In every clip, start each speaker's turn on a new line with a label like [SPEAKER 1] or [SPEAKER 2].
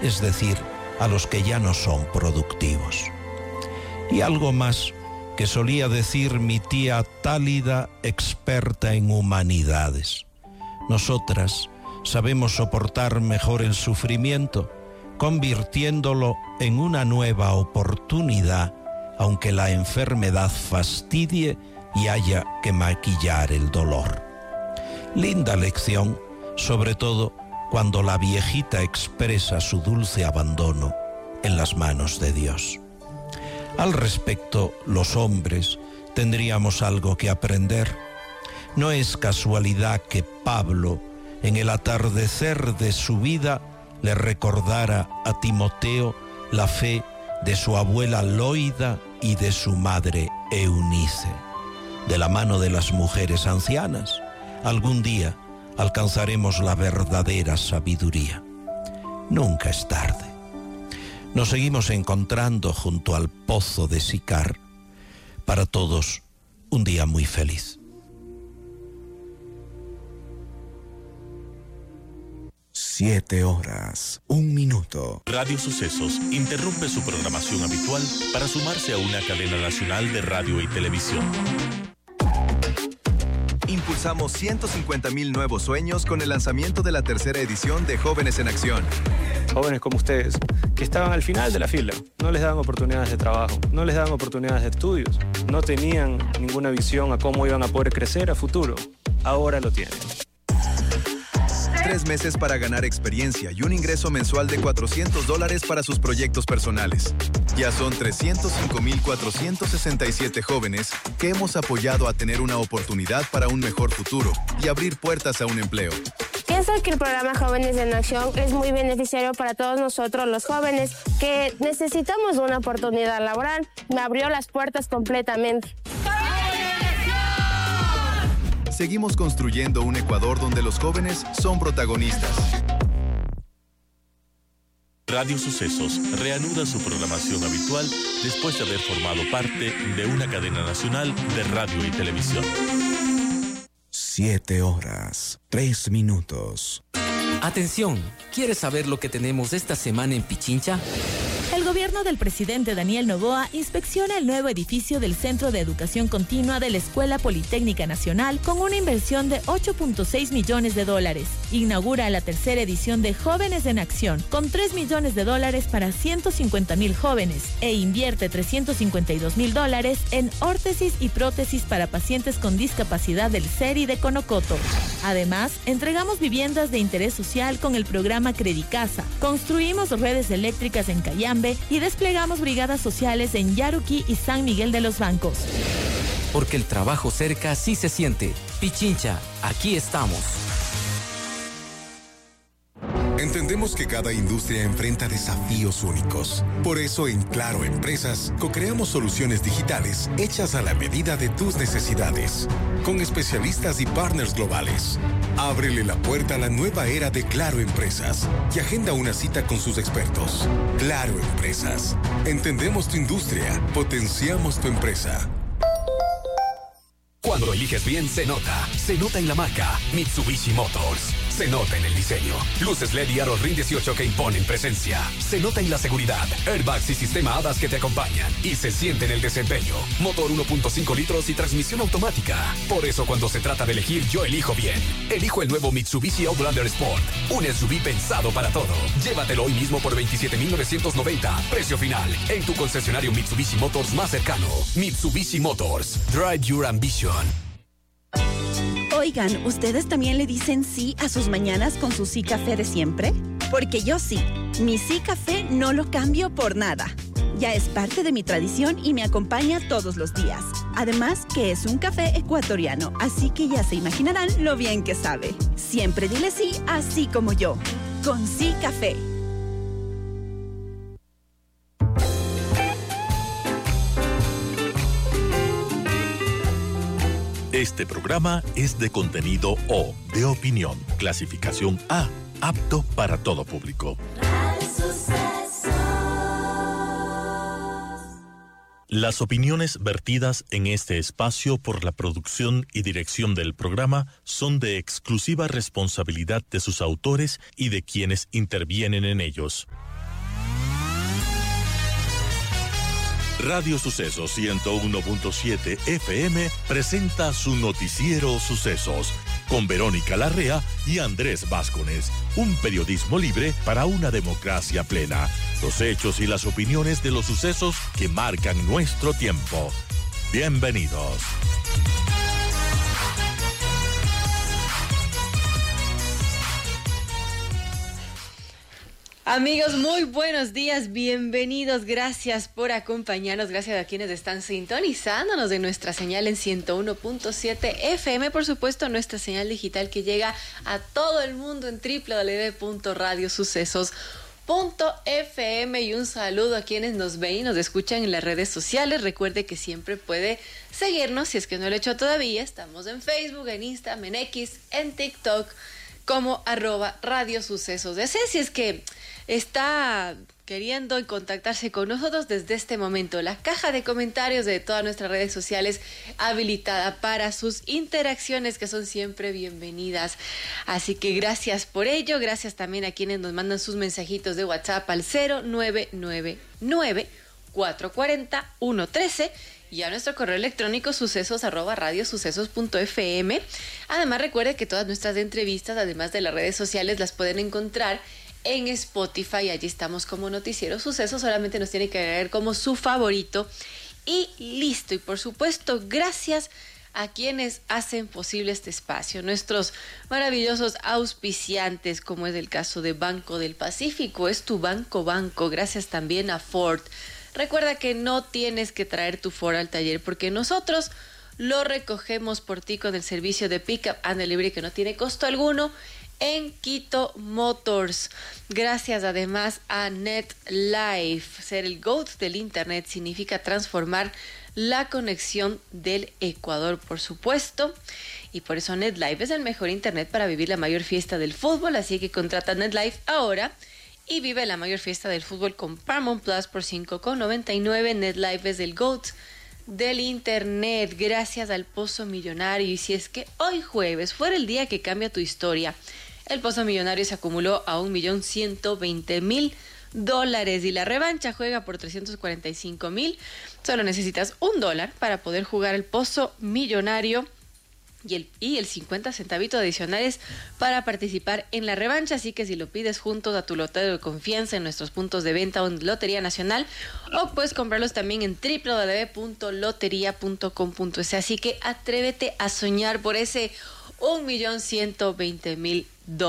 [SPEAKER 1] es decir, a los que ya no son productivos. Y algo más que solía decir mi tía Tálida, experta en humanidades. Nosotras sabemos soportar mejor el sufrimiento, convirtiéndolo en una nueva oportunidad, aunque la enfermedad fastidie y haya que maquillar el dolor. Linda lección, sobre todo cuando la viejita expresa su dulce abandono en las manos de Dios. Al respecto, los hombres tendríamos algo que aprender. No es casualidad que Pablo, en el atardecer de su vida, le recordara a Timoteo la fe de su abuela Loida y de su madre Eunice. De la mano de las mujeres ancianas, algún día alcanzaremos la verdadera sabiduría. Nunca es tarde. Nos seguimos encontrando junto al pozo de Sicar. Para todos, un día muy feliz.
[SPEAKER 2] 7:01 minuto.
[SPEAKER 3] Radio Sucesos interrumpe su programación habitual para sumarse a una cadena nacional de radio y televisión.
[SPEAKER 4] Impulsamos 150,000 nuevos sueños con el lanzamiento de la tercera edición de Jóvenes en Acción.
[SPEAKER 5] Jóvenes como ustedes, que estaban al final de la fila, no les daban oportunidades de trabajo, no les daban oportunidades de estudios, no tenían ninguna visión a cómo iban a poder crecer a futuro. Ahora lo tienen.
[SPEAKER 4] 3 meses para ganar experiencia y un ingreso mensual de $400 para sus proyectos personales. Ya son 305,467 jóvenes que hemos apoyado a tener una oportunidad para un mejor futuro y abrir puertas a un empleo.
[SPEAKER 6] Pienso que el programa Jóvenes en Acción es muy beneficiario para todos nosotros los jóvenes que necesitamos una oportunidad laboral. Me abrió las puertas completamente.
[SPEAKER 4] Seguimos construyendo un Ecuador donde los jóvenes son protagonistas.
[SPEAKER 3] Radio Sucesos reanuda su programación habitual después de haber formado parte de una cadena nacional de radio y televisión.
[SPEAKER 2] 7:03 minutos.
[SPEAKER 7] Atención, ¿quieres saber lo que tenemos esta semana en Pichincha?
[SPEAKER 8] El gobierno del presidente Daniel Noboa inspecciona el nuevo edificio del Centro de Educación Continua de la Escuela Politécnica Nacional con una inversión de $8.6 millones. Inaugura la tercera edición de Jóvenes en Acción con $3 millones para 150,000 jóvenes e invierte $352,000 en órtesis y prótesis para pacientes con discapacidad del CERI de Conocoto. Además, entregamos viviendas de interés social con el programa Credicasa, construimos redes eléctricas en Cayambe y desplegamos brigadas sociales en Yaruquí y San Miguel de los Bancos.
[SPEAKER 7] Porque el trabajo cerca sí se siente. Pichincha, aquí estamos.
[SPEAKER 9] Entendemos que cada industria enfrenta desafíos únicos. Por eso en Claro Empresas co-creamos soluciones digitales hechas a la medida de tus necesidades, con especialistas y partners globales. Ábrele la puerta a la nueva era de Claro Empresas y agenda una cita con sus expertos. Claro Empresas. Entendemos tu industria, potenciamos tu empresa.
[SPEAKER 10] Cuando eliges bien, se nota. Se nota en la marca Mitsubishi Motors. Se nota en el diseño. Luces LED y aros RIN 18 que imponen presencia. Se nota en la seguridad. Airbags y sistema ADAS que te acompañan. Y se siente en el desempeño. Motor 1.5 litros y transmisión automática. Por eso cuando se trata de elegir, yo elijo bien. Elijo el nuevo Mitsubishi Outlander Sport. Un SUV pensado para todo. Llévatelo hoy mismo por $27,990. Precio final. En tu concesionario Mitsubishi Motors más cercano. Mitsubishi Motors. Drive your ambition.
[SPEAKER 11] Oigan, ¿ustedes también le dicen sí a sus mañanas con su sí café de siempre? Porque yo sí. Mi sí café no lo cambio por nada. Ya es parte de mi tradición y me acompaña todos los días. Además, que es un café ecuatoriano, así que ya se imaginarán lo bien que sabe. Siempre dile sí, así como yo. Con sí café.
[SPEAKER 3] Este programa es de contenido O, de opinión, clasificación A, apto para todo público. Las opiniones vertidas en este espacio por la producción y dirección del programa son de exclusiva responsabilidad de sus autores y de quienes intervienen en ellos. Radio Sucesos 101.7 FM presenta su noticiero Sucesos con Verónica Larrea y Andrés Vázquez. Un periodismo libre para una democracia plena. Los hechos y las opiniones de los sucesos que marcan nuestro tiempo. Bienvenidos.
[SPEAKER 12] Amigos, muy buenos días, bienvenidos, gracias por acompañarnos, gracias a quienes están sintonizándonos de nuestra señal en 101.7 FM, por supuesto nuestra señal digital que llega a todo el mundo en www.radiosucesos.fm y un saludo a quienes nos ven y nos escuchan en las redes sociales. Recuerde que siempre puede seguirnos, si es que no lo he hecho todavía, estamos en Facebook, en Instagram, en X, en TikTok, como @radiosucesos. Si es que está queriendo contactarse con nosotros desde este momento, la caja de comentarios de todas nuestras redes sociales habilitada para sus interacciones que son siempre bienvenidas. Así que gracias por ello, gracias también a quienes nos mandan sus mensajitos de WhatsApp al 0999-440-113 y a nuestro correo electrónico sucesos@radiosucesos.fm. Además, recuerde que todas nuestras entrevistas, además de las redes sociales, las pueden encontrar en Spotify. Allí estamos como Noticiero Sucesos. Solamente nos tiene que agregar como su favorito y listo. Y por supuesto, gracias a quienes hacen posible este espacio. Nuestros maravillosos auspiciantes, como es el caso de Banco del Pacífico, es tu banco. Gracias también a Ford. Recuerda que no tienes que traer tu Ford al taller porque nosotros lo recogemos por ti con el servicio de Pickup and Delivery que no tiene costo alguno en Quito Motors. Gracias además a NetLife. Ser el GOAT del Internet significa transformar la conexión del Ecuador, por supuesto. Y por eso NetLife es el mejor Internet para vivir la mayor fiesta del fútbol. Así que contrata NetLife ahora y vive la mayor fiesta del fútbol con Paramount Plus por $5.99. NetLife es el GOAT del Internet. Gracias al Pozo Millonario. Y si es que hoy jueves fuera el día que cambia tu historia, el Pozo Millonario se acumuló a $1.120.000 y la revancha juega por $345.000. Solo necesitas $1 para poder jugar el Pozo Millonario y el 50 centavitos adicionales para participar en la revancha. Así que si lo pides juntos a tu lotero de confianza en nuestros puntos de venta o en Lotería Nacional, o puedes comprarlos también en www.loteria.com.es. Así que atrévete a soñar por ese $1.120.000.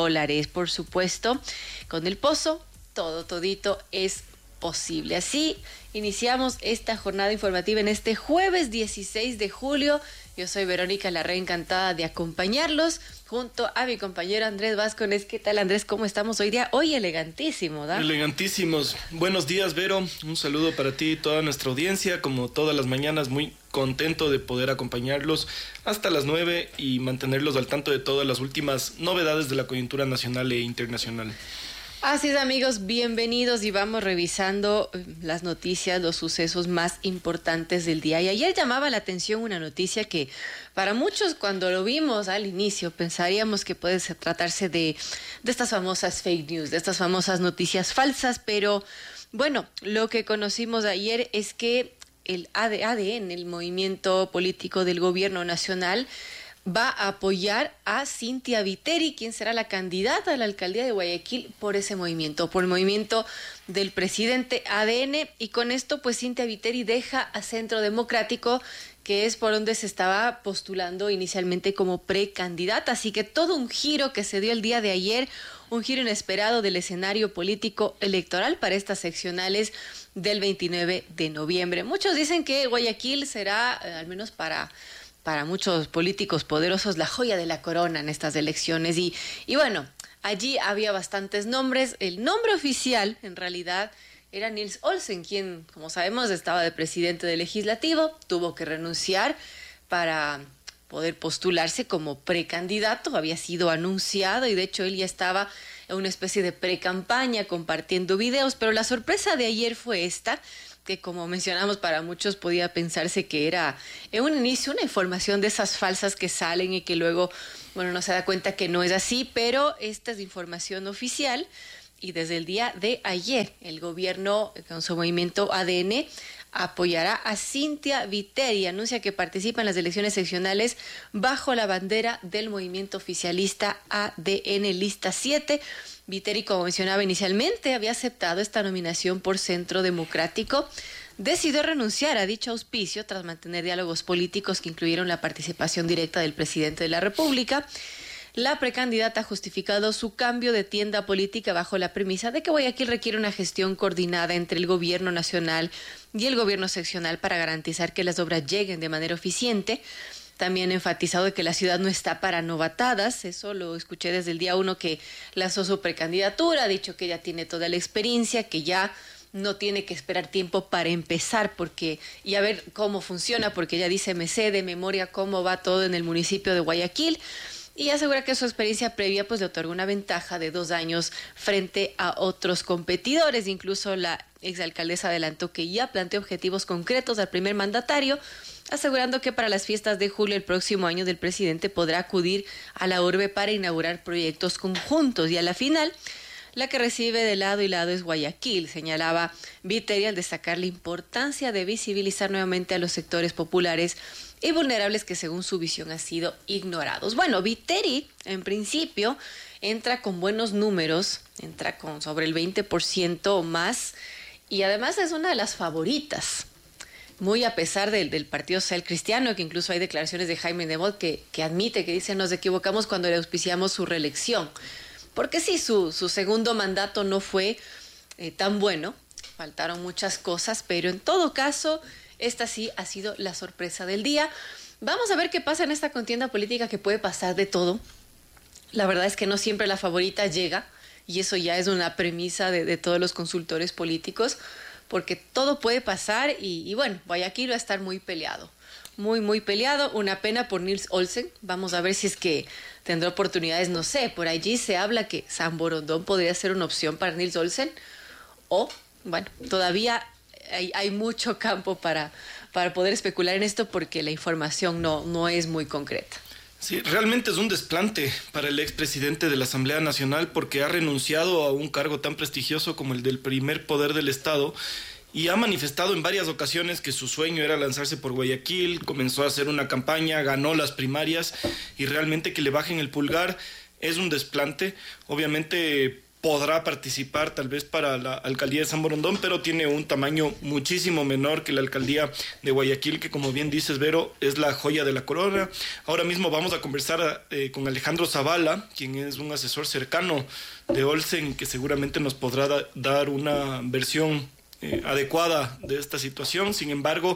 [SPEAKER 12] Por supuesto, con el Pozo, todito es posible. Así iniciamos esta jornada informativa en este jueves 16 de julio. Yo soy Verónica Larrea, encantada de acompañarlos junto a mi compañero Andrés Vázquez. ¿Qué tal, Andrés? ¿Cómo estamos hoy día? Hoy elegantísimo, ¿da?
[SPEAKER 13] Elegantísimos. Buenos días, Vero. Un saludo para ti y toda nuestra audiencia. Como todas las mañanas, muy contento de poder acompañarlos hasta las 9 y mantenerlos al tanto de todas las últimas novedades de la coyuntura nacional e internacional.
[SPEAKER 12] Así es, amigos, bienvenidos y vamos revisando las noticias, los sucesos más importantes del día. Y ayer llamaba la atención una noticia que para muchos cuando lo vimos al inicio pensaríamos que puede tratarse de estas famosas fake news, de estas famosas noticias falsas, pero bueno, lo que conocimos ayer es que el ADN, el movimiento político del gobierno nacional, va a apoyar a Cynthia Viteri, quien será la candidata a la alcaldía de Guayaquil por ese movimiento, por el movimiento del presidente ADN. Y con esto, pues Cynthia Viteri deja a Centro Democrático, que es por donde se estaba postulando inicialmente como precandidata. Así que todo un giro que se dio el día de ayer, un giro inesperado del escenario político electoral para estas seccionales del 29 de noviembre. Muchos dicen que Guayaquil será, al menos para muchos políticos poderosos, la joya de la corona en estas elecciones. Y bueno, allí había bastantes nombres. El nombre oficial, en realidad, era Nils Olsen, quien, como sabemos, estaba de presidente del legislativo, tuvo que renunciar para poder postularse como precandidato. Había sido anunciado y de hecho él ya estaba en una especie de precampaña compartiendo videos, pero la sorpresa de ayer fue esta, que como mencionamos para muchos podía pensarse que era en un inicio una información de esas falsas que salen y que luego, bueno, no se da cuenta que no es así, pero esta es información oficial y desde el día de ayer el gobierno con su movimiento ADN apoyará a Cynthia Viteri. Anuncia que participa en las elecciones seccionales bajo la bandera del movimiento oficialista ADN Lista 7. Viteri, como mencionaba inicialmente, había aceptado esta nominación por Centro Democrático. Decidió renunciar a dicho auspicio tras mantener diálogos políticos que incluyeron la participación directa del presidente de la República. La precandidata ha justificado su cambio de tienda política bajo la premisa de que Guayaquil requiere una gestión coordinada entre el gobierno nacional y el gobierno seccional para garantizar que las obras lleguen de manera eficiente. También ha enfatizado que la ciudad no está para novatadas. Eso lo escuché desde el día 1 que lanzó su precandidatura. Ha dicho que ella tiene toda la experiencia, que ya no tiene que esperar tiempo para empezar y a ver cómo funciona, porque ella dice, me sé de memoria cómo va todo en el municipio de Guayaquil, y asegura que su experiencia previa pues le otorga una ventaja de 2 años frente a otros competidores. Incluso la exalcaldesa adelantó que ya planteó objetivos concretos al primer mandatario, asegurando que para las fiestas de julio del próximo año del presidente podrá acudir a la urbe para inaugurar proyectos conjuntos, y a la final la que recibe de lado y lado es Guayaquil, señalaba Viteri al destacar la importancia de visibilizar nuevamente a los sectores populares y vulnerables que según su visión han sido ignorados. Bueno, Viteri en principio entra con buenos números, entra con sobre el 20% o más, y además es una de las favoritas, muy a pesar del Partido Social Cristiano, que incluso hay declaraciones de Jaime Nebot que admite, que dice, nos equivocamos cuando le auspiciamos su reelección. Porque sí, su segundo mandato no fue tan bueno, faltaron muchas cosas, pero en todo caso, esta sí ha sido la sorpresa del día. Vamos a ver qué pasa en esta contienda política, que puede pasar de todo. La verdad es que no siempre la favorita llega, y eso ya es una premisa de todos los consultores políticos, porque todo puede pasar y bueno, Guayaquil va a estar muy peleado. Muy, muy peleado. Una pena por Nils Olsen. Vamos a ver si es que tendrá oportunidades. No sé, por allí se habla que San Borondón podría ser una opción para Nils Olsen. O, bueno, todavía hay mucho campo para poder especular en esto, porque la información no es muy concreta.
[SPEAKER 13] Sí, realmente es un desplante para el expresidente de la Asamblea Nacional, porque ha renunciado a un cargo tan prestigioso como el del primer poder del Estado, y ha manifestado en varias ocasiones que su sueño era lanzarse por Guayaquil. Comenzó a hacer una campaña, ganó las primarias, y realmente que le bajen el pulgar es un desplante. Obviamente podrá participar tal vez para la alcaldía de San Borondón, pero tiene un tamaño muchísimo menor que la alcaldía de Guayaquil, que como bien dices, Vero, es la joya de la corona. Ahora mismo vamos a conversar con Alejandro Zavala, quien es un asesor cercano de Olsen, que seguramente nos podrá dar una versión adecuada de esta situación. Sin embargo,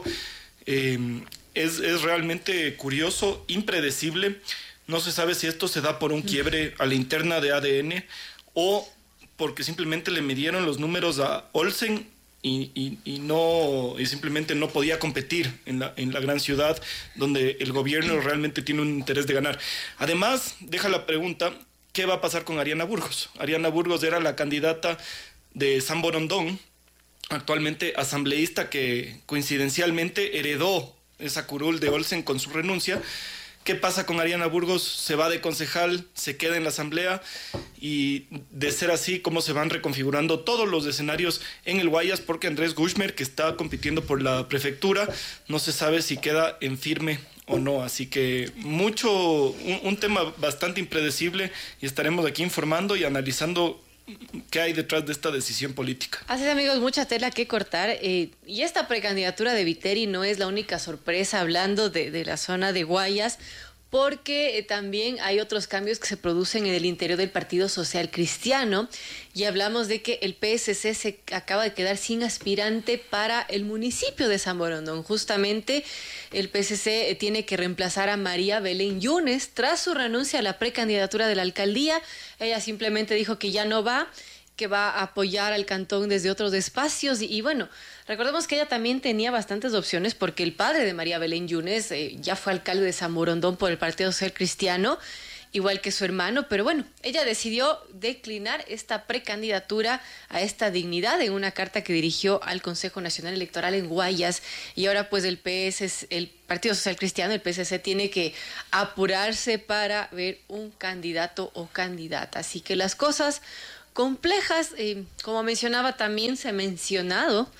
[SPEAKER 13] es realmente curioso, impredecible. No se sabe si esto se da por un quiebre a la interna de ADN o porque simplemente le midieron los números a Olsen y simplemente no podía competir en la gran ciudad donde el gobierno realmente tiene un interés de ganar. Además, deja la pregunta, ¿qué va a pasar con Ariana Burgos? Ariana Burgos era la candidata de San Borondón, actualmente asambleísta, que coincidencialmente heredó esa curul de Olsen con su renuncia. ¿Qué pasa con Ariana Burgos? Se va de concejal, se queda en la asamblea, y de ser así, cómo se van reconfigurando todos los escenarios en el Guayas, porque Andrés Gushmer, que está compitiendo por la prefectura, no se sabe si queda en firme o no. Así que un tema bastante impredecible, y estaremos aquí informando y analizando qué hay detrás de esta decisión política.
[SPEAKER 12] Así es, amigos, mucha tela que cortar. Y esta precandidatura de Viteri no es la única sorpresa, hablando de la zona de Guayas, porque también hay otros cambios que se producen en el interior del Partido Social Cristiano, y hablamos de que el PSC se acaba de quedar sin aspirante para el municipio de San Borondón. Justamente el PSC tiene que reemplazar a María Belén Yunes tras su renuncia a la precandidatura de la alcaldía. Ella simplemente dijo que ya no va, que va a apoyar al cantón desde otros espacios, y bueno, recordemos que ella también tenía bastantes opciones, porque el padre de María Belén Yunes ya fue alcalde de San Borondón por el Partido Social Cristiano, igual que su hermano, pero bueno, ella decidió declinar esta precandidatura a esta dignidad en una carta que dirigió al Consejo Nacional Electoral en Guayas, y ahora pues el Partido Social Cristiano, el PSC, tiene que apurarse para ver un candidato o candidata. Así que las cosas complejas, como mencionaba, también se ha mencionado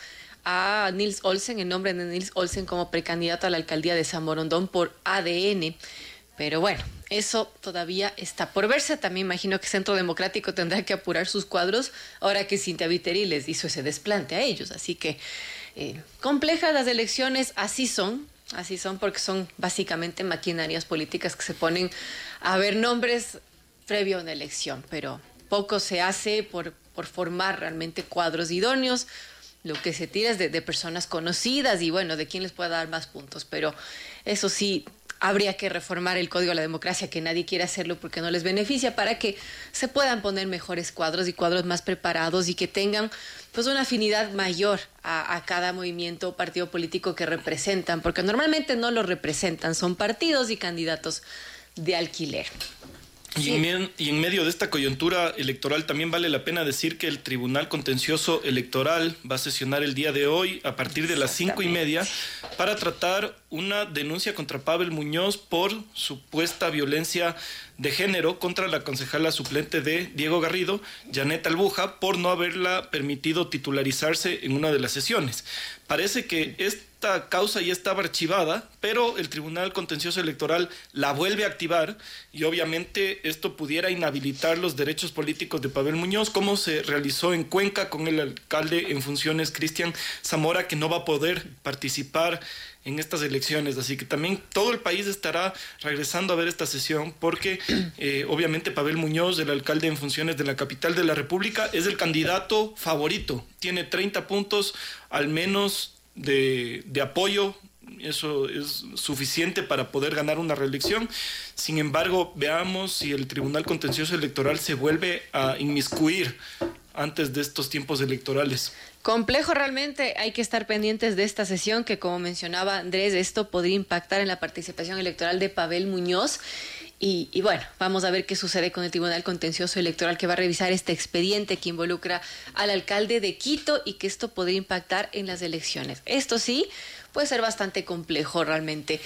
[SPEAKER 12] a Nils Olsen, el nombre de Nils Olsen como precandidato a la alcaldía de San Borondón por ADN. Pero bueno, eso todavía está por verse. También imagino que Centro Democrático tendrá que apurar sus cuadros ahora que Cintia Viteri les hizo ese desplante a ellos. Así que complejas las elecciones, así son porque son básicamente maquinarias políticas que se ponen a ver nombres previo a una elección, pero poco se hace por formar realmente cuadros idóneos. Lo que se tira es de personas conocidas y bueno, de quién les puede dar más puntos, pero eso sí, habría que reformar el Código de la Democracia, que nadie quiere hacerlo porque no les beneficia, para que se puedan poner mejores cuadros y cuadros más preparados y que tengan pues una afinidad mayor a cada movimiento o partido político que representan, porque normalmente no lo representan, son partidos y candidatos de alquiler.
[SPEAKER 13] Y en medio de esta coyuntura electoral también vale la pena decir que el Tribunal Contencioso Electoral va a sesionar el día de hoy a partir de las 5:30 para tratar una denuncia contra Pavel Muñoz por supuesta violencia de género contra la concejala suplente de Diego Garrido, Janet Albuja, por no haberla permitido titularizarse en una de las sesiones. Parece que esta causa ya estaba archivada, pero el Tribunal Contencioso Electoral la vuelve a activar y obviamente esto pudiera inhabilitar los derechos políticos de Pavel Muñoz, como se realizó en Cuenca con el alcalde en funciones, Cristian Zamora, que no va a poder participar en estas elecciones. Así que también todo el país estará regresando a ver esta sesión porque obviamente Pavel Muñoz, el alcalde en funciones de la capital de la República, es el candidato favorito. Tiene 30 puntos al menos de apoyo. Eso es suficiente para poder ganar una reelección. Sin embargo, veamos si el Tribunal Contencioso Electoral se vuelve a inmiscuir antes de estos tiempos electorales.
[SPEAKER 12] Complejo realmente, hay que estar pendientes de esta sesión que, como mencionaba Andrés, esto podría impactar en la participación electoral de Pavel Muñoz. Y bueno, vamos a ver qué sucede con el Tribunal Contencioso Electoral, que va a revisar este expediente que involucra al alcalde de Quito y que esto podría impactar en las elecciones. Esto sí puede ser bastante complejo realmente.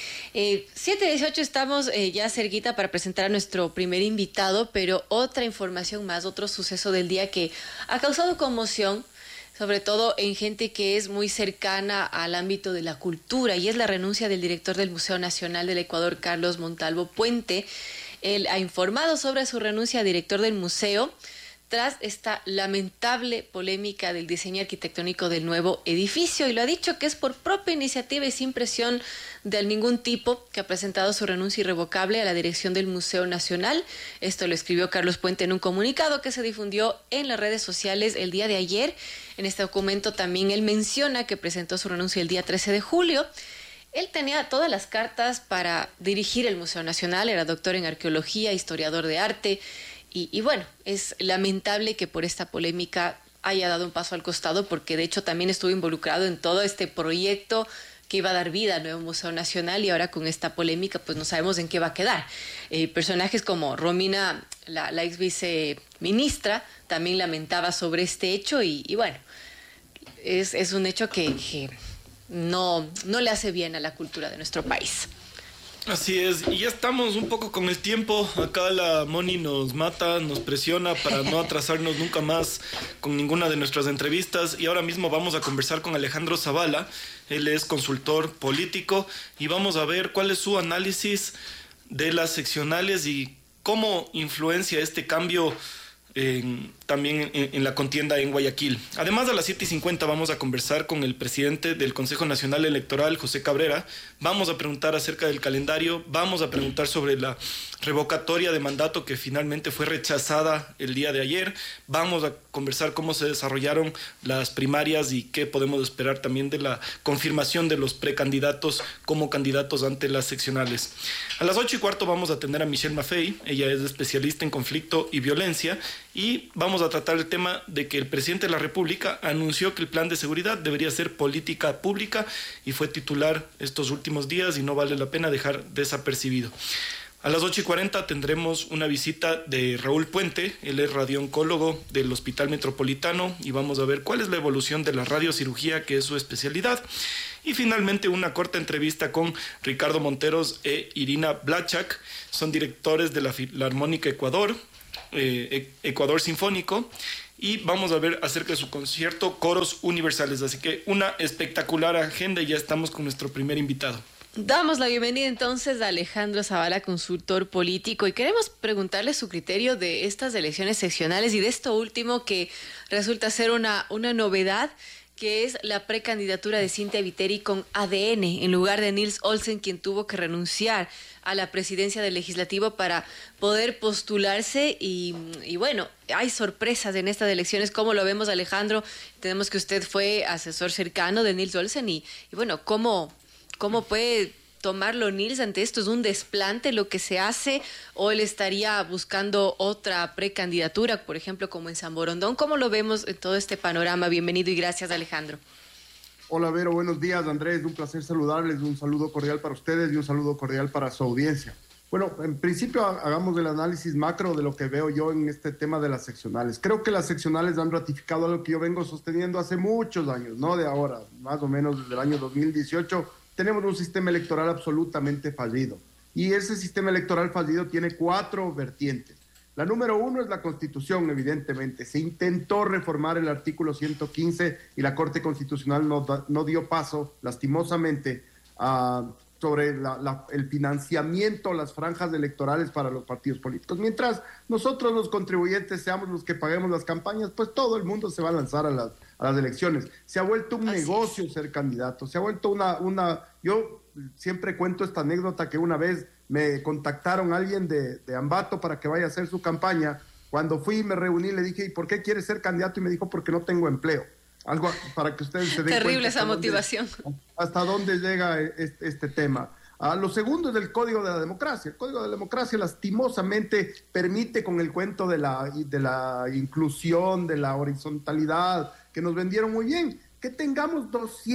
[SPEAKER 12] 7:18 estamos ya cerquita para presentar a nuestro primer invitado, pero otra información más, otro suceso del día que ha causado conmoción, sobre todo en gente que es muy cercana al ámbito de la cultura, y es la renuncia del director del Museo Nacional del Ecuador, Carlos Montalvo Puente. Él ha informado sobre su renuncia a director del museo tras esta lamentable polémica del diseño arquitectónico del nuevo edificio, y lo ha dicho que es por propia iniciativa y sin presión de ningún tipo que ha presentado su renuncia irrevocable a la dirección del Museo Nacional. Esto lo escribió Carlos Puente en un comunicado que se difundió en las redes sociales el día de ayer. En este documento también él menciona que presentó su renuncia el día 13 de julio. Él tenía todas las cartas para dirigir el Museo Nacional, era doctor en arqueología, historiador de arte. Y bueno, es lamentable que por esta polémica haya dado un paso al costado, porque de hecho también estuvo involucrado en todo este proyecto que iba a dar vida al nuevo Museo Nacional, y ahora con esta polémica pues no sabemos en qué va a quedar. Personajes como Romina, la ex viceministra, también lamentaba sobre este hecho y bueno, es un hecho que no le hace bien a la cultura de nuestro país.
[SPEAKER 13] Así es, y ya estamos un poco con el tiempo. Acá la Moni nos mata, nos presiona para no atrasarnos nunca más con ninguna de nuestras entrevistas, y ahora mismo vamos a conversar con Alejandro Zavala. Él es consultor político y vamos a ver cuál es su análisis de las seccionales y cómo influencia este cambio también en la contienda en Guayaquil. Además, a las 7:50 vamos a conversar con el presidente del Consejo Nacional Electoral, José Cabrera. Vamos a preguntar acerca del calendario, vamos a preguntar sobre la revocatoria de mandato que finalmente fue rechazada el día de ayer. Vamos a conversar cómo se desarrollaron las primarias y qué podemos esperar también de la confirmación de los precandidatos como candidatos ante las seccionales. A las 8:15 vamos a atender a Michelle Maffei. Ella es especialista en conflicto y violencia, y vamos a tratar el tema de que el presidente de la República anunció que el plan de seguridad debería ser política pública y fue titular estos últimos días y no vale la pena dejar desapercibido. A las 8:40 tendremos una visita de Raúl Puente. Él es radiooncólogo del Hospital Metropolitano y vamos a ver cuál es la evolución de la radiocirugía, que es su especialidad. Y finalmente una corta entrevista con Ricardo Monteros e Irina Blachak. Son directores de la Filarmónica Ecuador, Ecuador Sinfónico, y vamos a ver acerca de su concierto Coros Universales. Así que una espectacular agenda y ya estamos con nuestro primer invitado.
[SPEAKER 12] Damos la bienvenida entonces a Alejandro Zavala, consultor político, y queremos preguntarle su criterio de estas elecciones seccionales y de esto último que resulta ser una novedad, que es la precandidatura de Cynthia Viteri con ADN en lugar de Nils Olsen, quien tuvo que renunciar a la presidencia del Legislativo para poder postularse y bueno, hay sorpresas en estas elecciones. ¿Cómo lo vemos, Alejandro? Tenemos que usted fue asesor cercano de Nils Olsen y bueno, ¿cómo puede tomarlo Nils ante esto? ¿Es un desplante lo que se hace o él estaría buscando otra precandidatura, por ejemplo, como en San Borondón? ¿Cómo lo vemos en todo este panorama? Bienvenido y gracias, Alejandro.
[SPEAKER 14] Hola, Vero, buenos días, Andrés, un placer saludarles, un saludo cordial para ustedes y un saludo cordial para su audiencia. Bueno, en principio hagamos el análisis macro de lo que veo yo en este tema de las seccionales. Creo que las seccionales han ratificado algo que yo vengo sosteniendo hace muchos años, no de ahora, más o menos desde el año 2018, tenemos un sistema electoral absolutamente fallido. Y ese sistema electoral fallido tiene 4 vertientes. La número 1 es la Constitución, evidentemente. Se intentó reformar el artículo 115 y la Corte Constitucional no dio paso, lastimosamente, sobre el financiamiento, las franjas electorales para los partidos políticos. Mientras nosotros los contribuyentes seamos los que paguemos las campañas, pues todo el mundo se va a lanzar a las elecciones. Se ha vuelto un negocio ser candidato, se ha vuelto Yo siempre cuento esta anécdota que una vez me contactaron alguien de Ambato para que vaya a hacer su campaña. Cuando fui, me reuní, le dije, ¿y por qué quieres ser candidato? Y me dijo, porque no tengo empleo. Algo para que ustedes se den cuenta.
[SPEAKER 12] Terrible esa motivación.
[SPEAKER 14] Hasta dónde llega este tema. Lo segundo es el Código de la Democracia. El Código de la Democracia lastimosamente permite, con el cuento de la inclusión, de la horizontalidad, que nos vendieron muy bien, que tengamos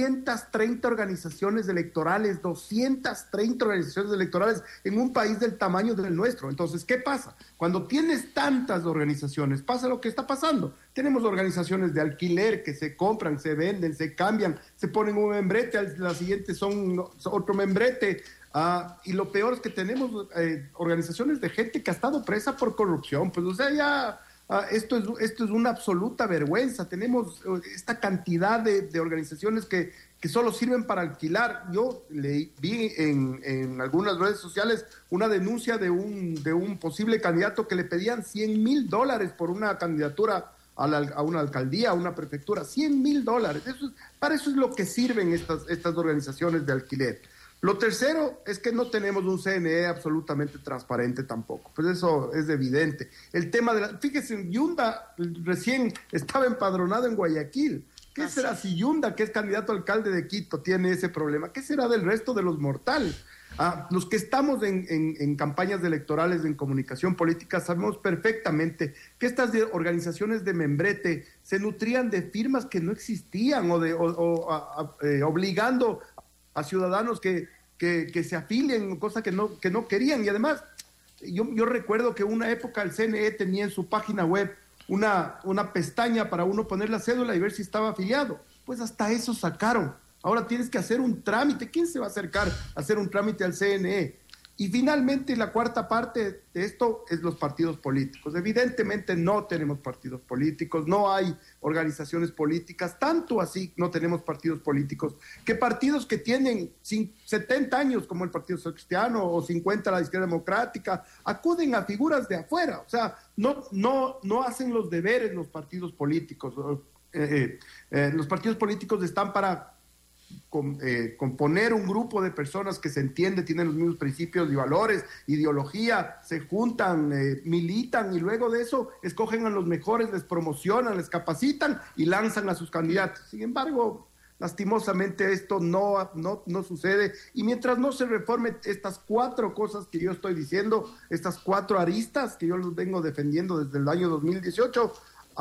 [SPEAKER 14] 230 organizaciones electorales, 230 organizaciones electorales en un país del tamaño del nuestro. Entonces, ¿qué pasa? Cuando tienes tantas organizaciones, pasa lo que está pasando. Tenemos organizaciones de alquiler que se compran, se venden, se cambian, se ponen un membrete, a la siguiente son otro membrete. Y lo peor es que tenemos organizaciones de gente que ha estado presa por corrupción. Pues, o sea, ya... Esto es una absoluta vergüenza. Tenemos esta cantidad de organizaciones que solo sirven para alquilar. Yo vi en algunas redes sociales una denuncia de un posible candidato que le pedían $100,000 por una candidatura a una alcaldía, a una prefectura. $100,000. Para eso es lo que sirven estas organizaciones de alquiler. Lo tercero es que no tenemos un CNE absolutamente transparente tampoco, pues eso es evidente. El tema fíjese, Yunda recién estaba empadronado en Guayaquil. ¿Qué será si Yunda, que es candidato a alcalde de Quito, tiene ese problema? ¿Qué será del resto de los mortales? Los que estamos en campañas electorales, en comunicación política, sabemos perfectamente que estas organizaciones de membrete se nutrían de firmas que no existían obligando a ciudadanos que se afilien, cosa que no querían. Y además, yo recuerdo que una época el CNE tenía en su página web una pestaña para uno poner la cédula y ver si estaba afiliado. Pues hasta eso sacaron. Ahora tienes que hacer un trámite. ¿Quién se va a acercar a hacer un trámite al CNE? Y finalmente, la cuarta parte de esto es los partidos políticos. Evidentemente no tenemos partidos políticos, no hay organizaciones políticas, tanto así no tenemos partidos políticos, que partidos que tienen 70 años, como el Partido Social Cristiano, o 50 la Izquierda Democrática, acuden a figuras de afuera. O sea, no hacen los deberes los partidos políticos. Los partidos políticos están para componer un grupo de personas que se entiende, tienen los mismos principios y valores, ideología, se juntan, militan y luego de eso escogen a los mejores, les promocionan, les capacitan y lanzan a sus candidatos. Sin embargo, lastimosamente esto no sucede, y mientras no se reforme estas 4 cosas que yo estoy diciendo, estas 4 aristas que yo los vengo defendiendo desde el año 2018,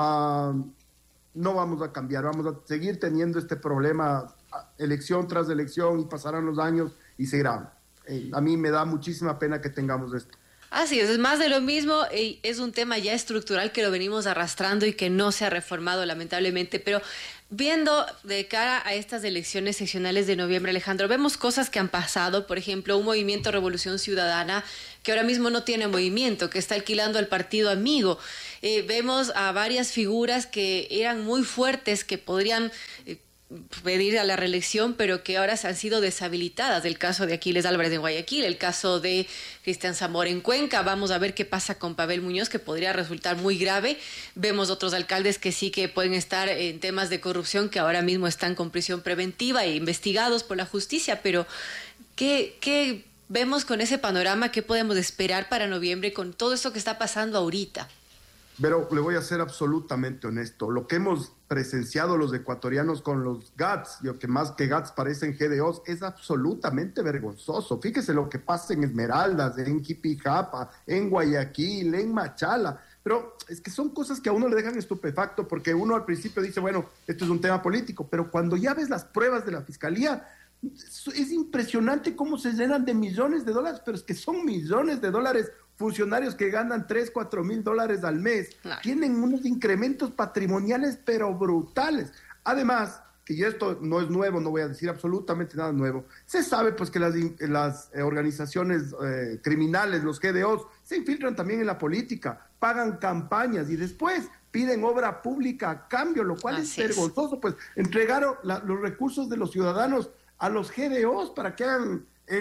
[SPEAKER 14] no vamos a cambiar, vamos a seguir teniendo este problema elección tras elección, y pasarán los años y seguirá. A mí me da muchísima pena que tengamos esto.
[SPEAKER 12] Así es más de lo mismo y es un tema ya estructural que lo venimos arrastrando y que no se ha reformado lamentablemente, pero viendo de cara a estas elecciones seccionales de noviembre, Alejandro, vemos cosas que han pasado, por ejemplo, un movimiento Revolución Ciudadana que ahora mismo no tiene movimiento, que está alquilando al partido amigo. Vemos a varias figuras que eran muy fuertes, que podrían pedir a la reelección, pero que ahora se han sido deshabilitadas. El caso de Aquiles Álvarez en Guayaquil, el caso de Cristian Zamora en Cuenca. Vamos a ver qué pasa con Pavel Muñoz, que podría resultar muy grave. Vemos otros alcaldes que sí que pueden estar en temas de corrupción, que ahora mismo están con prisión preventiva e investigados por la justicia, pero ¿qué vemos con ese panorama? ¿Qué podemos esperar para noviembre con todo esto que está pasando ahorita?
[SPEAKER 14] Pero le voy a ser absolutamente honesto. Lo que hemos presenciado los ecuatorianos con los GATS, y que más que GATS parecen GDOs, es absolutamente vergonzoso. Fíjese lo que pasa en Esmeraldas, en Quipijapa, en Guayaquil, en Machala. Pero es que son cosas que a uno le dejan estupefacto, porque uno al principio dice, bueno, esto es un tema político, pero cuando ya ves las pruebas de la fiscalía, es impresionante cómo se llenan de millones de dólares, pero es que son millones de dólares. Funcionarios que ganan 3, 4 mil dólares al mes, claro, tienen unos incrementos patrimoniales pero brutales. Además, que ya esto no es nuevo, no voy a decir absolutamente nada nuevo, se sabe pues que las organizaciones criminales, los GDOs, se infiltran también en la política, pagan campañas y después piden obra pública a cambio, lo cual es vergonzoso, pues entregaron los recursos de los ciudadanos a los GDOs para que hagan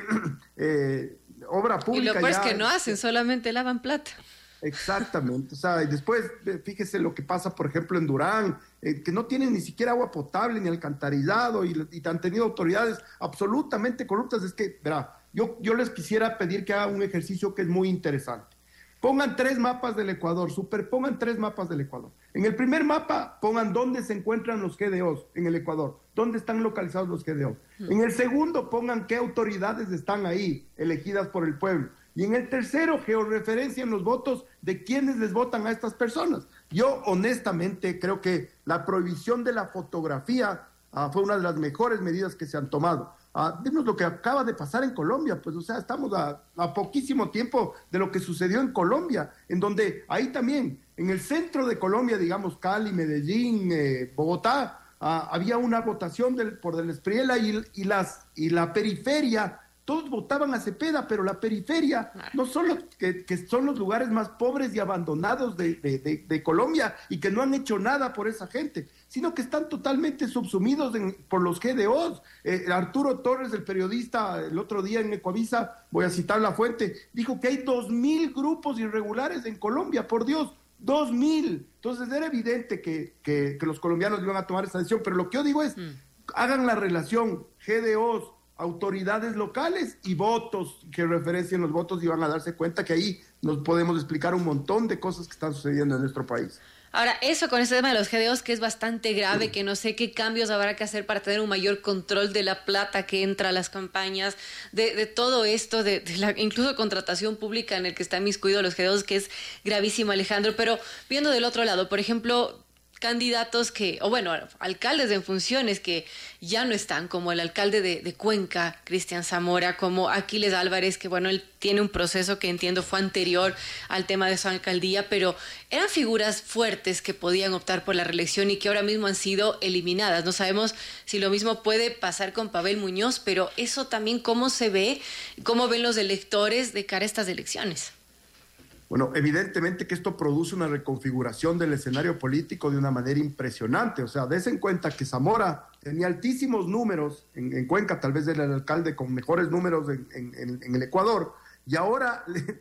[SPEAKER 14] obra pública.
[SPEAKER 12] Y lo peor es que no hacen, solamente lavan plata.
[SPEAKER 14] Exactamente, o sea, y después fíjese lo que pasa, por ejemplo, en Durán, que no tienen ni siquiera agua potable ni alcantarillado y han tenido autoridades absolutamente corruptas. Es que, verá, yo les quisiera pedir que hagan un ejercicio que es muy interesante. Pongan 3 mapas del Ecuador, superpongan 3 mapas del Ecuador. En el primer mapa pongan dónde se encuentran los GDOs en el Ecuador, dónde están localizados los GDOs. En el segundo pongan qué autoridades están ahí, elegidas por el pueblo. Y en el tercero, georreferencien los votos de quienes les votan a estas personas. Yo honestamente creo que la prohibición de la fotografía fue una de las mejores medidas que se han tomado. Vemos lo que acaba de pasar en Colombia, pues, o sea, estamos a poquísimo tiempo de lo que sucedió en Colombia, en donde ahí también, en el centro de Colombia, digamos, Cali, Medellín, Bogotá, había una votación por Del Espriella y la periferia, todos votaban a Cepeda, pero la periferia no solo que son los lugares más pobres y abandonados de Colombia y que no han hecho nada por esa gente, sino que están totalmente subsumidos por los GDOs. Arturo Torres, el periodista, el otro día en Ecoavisa, voy a citar la fuente, dijo que hay 2,000 grupos irregulares en Colombia, por Dios, 2,000. Entonces era evidente que los colombianos iban a tomar esa decisión, pero lo que yo digo es, hagan la relación GDOs, autoridades locales y votos, que referencien los votos y van a darse cuenta que ahí nos podemos explicar un montón de cosas que están sucediendo en nuestro país.
[SPEAKER 12] Ahora, eso con este tema de los GDOs, que es bastante grave, que no sé qué cambios habrá que hacer para tener un mayor control de la plata que entra a las campañas, de todo esto, de la incluso contratación pública en el que están inmiscuidos los GDOs, que es gravísimo, Alejandro. Pero viendo del otro lado, por ejemplo, candidatos alcaldes en funciones que ya no están, como el alcalde de Cuenca, Cristian Zamora, como Aquiles Álvarez, que él tiene un proceso que entiendo fue anterior al tema de su alcaldía, pero eran figuras fuertes que podían optar por la reelección y que ahora mismo han sido eliminadas. No sabemos si lo mismo puede pasar con Pavel Muñoz, pero eso también cómo se ve, cómo ven los electores de cara a estas elecciones.
[SPEAKER 14] Bueno, evidentemente que esto produce una reconfiguración del escenario político de una manera impresionante. O sea, des en cuenta que Zamora tenía altísimos números en Cuenca, tal vez era el alcalde con mejores números en el Ecuador, y ahora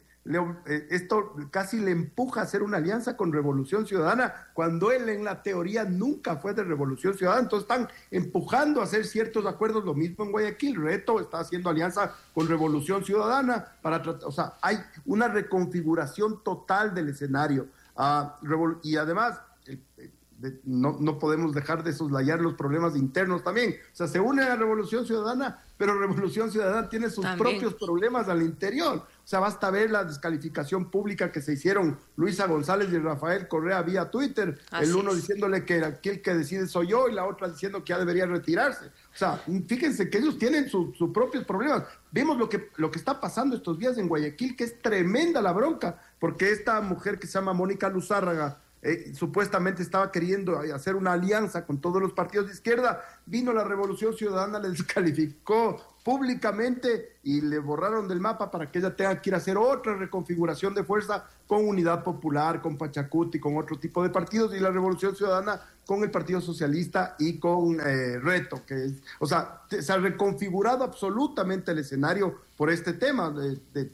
[SPEAKER 14] esto casi le empuja a hacer una alianza con Revolución Ciudadana, cuando él en la teoría nunca fue de Revolución Ciudadana. Entonces están empujando a hacer ciertos acuerdos, lo mismo en Guayaquil. Reto está haciendo alianza con Revolución Ciudadana para tratar, o sea, hay una reconfiguración total del escenario. Y además no podemos dejar de soslayar los problemas internos también. O sea, se une a Revolución Ciudadana, pero Revolución Ciudadana tiene sus propios problemas al interior. O sea, basta ver la descalificación pública que se hicieron Luisa González y Rafael Correa vía Twitter, el uno diciéndole que aquí el que decide soy yo y la otra diciendo que ya debería retirarse. O sea, fíjense que ellos tienen sus propios problemas. Vemos lo que está pasando estos días en Guayaquil, que es tremenda la bronca, porque esta mujer que se llama Mónica Luzárraga, supuestamente estaba queriendo hacer una alianza con todos los partidos de izquierda, vino la Revolución Ciudadana, le descalificó públicamente y le borraron del mapa para que ella tenga que ir a hacer otra reconfiguración de fuerza con Unidad Popular, con Pachacuti, con otro tipo de partidos, y la Revolución Ciudadana con el Partido Socialista y con Reto, que es, o sea, se ha reconfigurado absolutamente el escenario por este tema de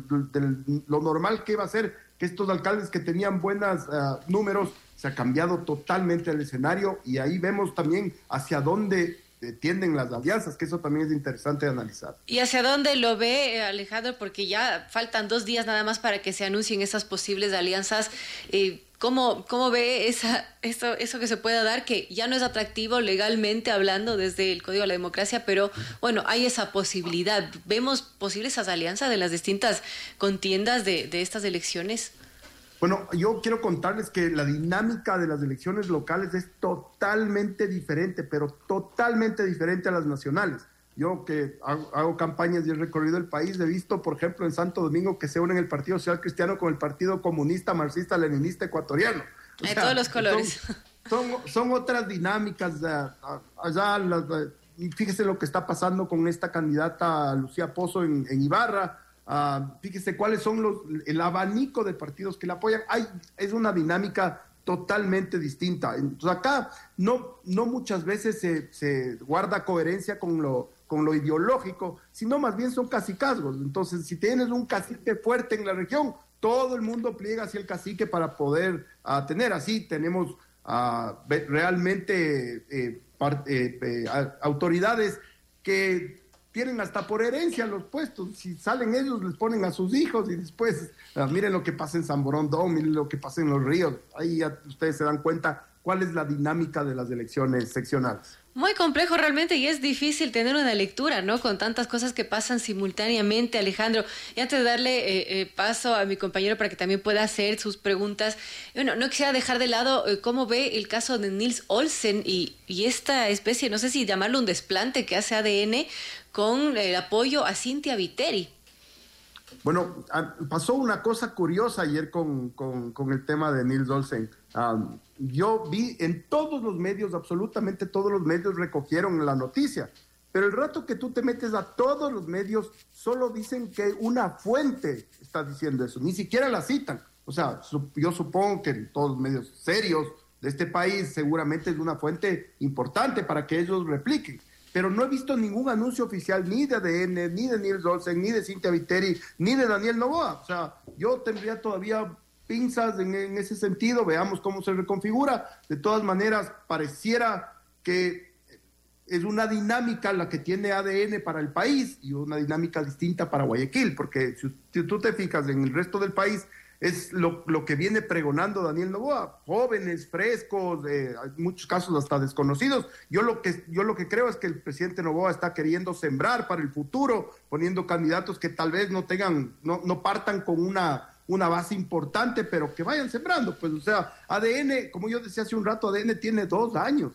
[SPEAKER 14] lo normal que iba a ser que estos alcaldes que tenían buenos números, se ha cambiado totalmente el escenario, y ahí vemos también hacia dónde tienden las alianzas, que eso también es interesante de analizar.
[SPEAKER 12] ¿Y hacia dónde lo ve, Alejandro? Porque ya faltan 2 días nada más para que se anuncien esas posibles alianzas. ¿Cómo ve eso que se pueda dar, que ya no es atractivo legalmente hablando desde el Código de la Democracia, pero bueno, hay esa posibilidad? ¿Vemos posibles esas alianzas de las distintas contiendas de estas elecciones?
[SPEAKER 14] Bueno, yo quiero contarles que la dinámica de las elecciones locales es totalmente diferente, pero totalmente diferente a las nacionales. Yo que hago campañas y he recorrido el país, he visto, por ejemplo, en Santo Domingo que se unen el Partido Social Cristiano con el Partido Comunista, Marxista, Leninista, Ecuatoriano.
[SPEAKER 12] De todos los colores.
[SPEAKER 14] Son otras dinámicas. Allá, fíjese lo que está pasando con esta candidata Lucía Pozo en Ibarra. Fíjese cuáles son el abanico de partidos que la apoyan. Es una dinámica totalmente distinta. Entonces acá no muchas veces se guarda coherencia con lo ideológico, sino más bien son cacicazgos. Entonces, si tienes un cacique fuerte en la región, todo el mundo pliega hacia el cacique para poder tener. Así tenemos realmente autoridades que tienen hasta por herencia los puestos. Si salen ellos, les ponen a sus hijos, y después miren lo que pasa en San Borondón, miren lo que pasa en Los Ríos. Ahí ya ustedes se dan cuenta cuál es la dinámica de las elecciones seccionales.
[SPEAKER 12] Muy complejo realmente, y es difícil tener una lectura, ¿no? Con tantas cosas que pasan simultáneamente, Alejandro. Y antes de darle paso a mi compañero para que también pueda hacer sus preguntas, bueno, no quisiera dejar de lado cómo ve el caso de Nils Olsen y esta especie, no sé si llamarlo un desplante que hace ADN con el apoyo a Cynthia Viteri.
[SPEAKER 14] Bueno, pasó una cosa curiosa ayer con el tema de Nils Olsen. Yo vi en todos los medios, absolutamente todos los medios recogieron la noticia, pero el rato que tú te metes a todos los medios, solo dicen que una fuente está diciendo eso, ni siquiera la citan. O sea, yo supongo que en todos los medios serios de este país seguramente es una fuente importante para que ellos repliquen. Pero no he visto ningún anuncio oficial ni de ADN, ni de Nils Olsen, ni de Cynthia Viteri, ni de Daniel Noboa. O sea, yo tendría todavía pinzas en ese sentido, veamos cómo se reconfigura. De todas maneras, pareciera que es una dinámica la que tiene ADN para el país y una dinámica distinta para Guayaquil, porque si tú te fijas en el resto del país, es lo que viene pregonando Daniel Noboa, jóvenes, frescos, en muchos casos hasta desconocidos. Yo lo que creo es que el presidente Noboa está queriendo sembrar para el futuro, poniendo candidatos que tal vez no partan con una base importante, pero que vayan sembrando. Pues, o sea, ADN, como yo decía hace un rato, ADN tiene 2 años,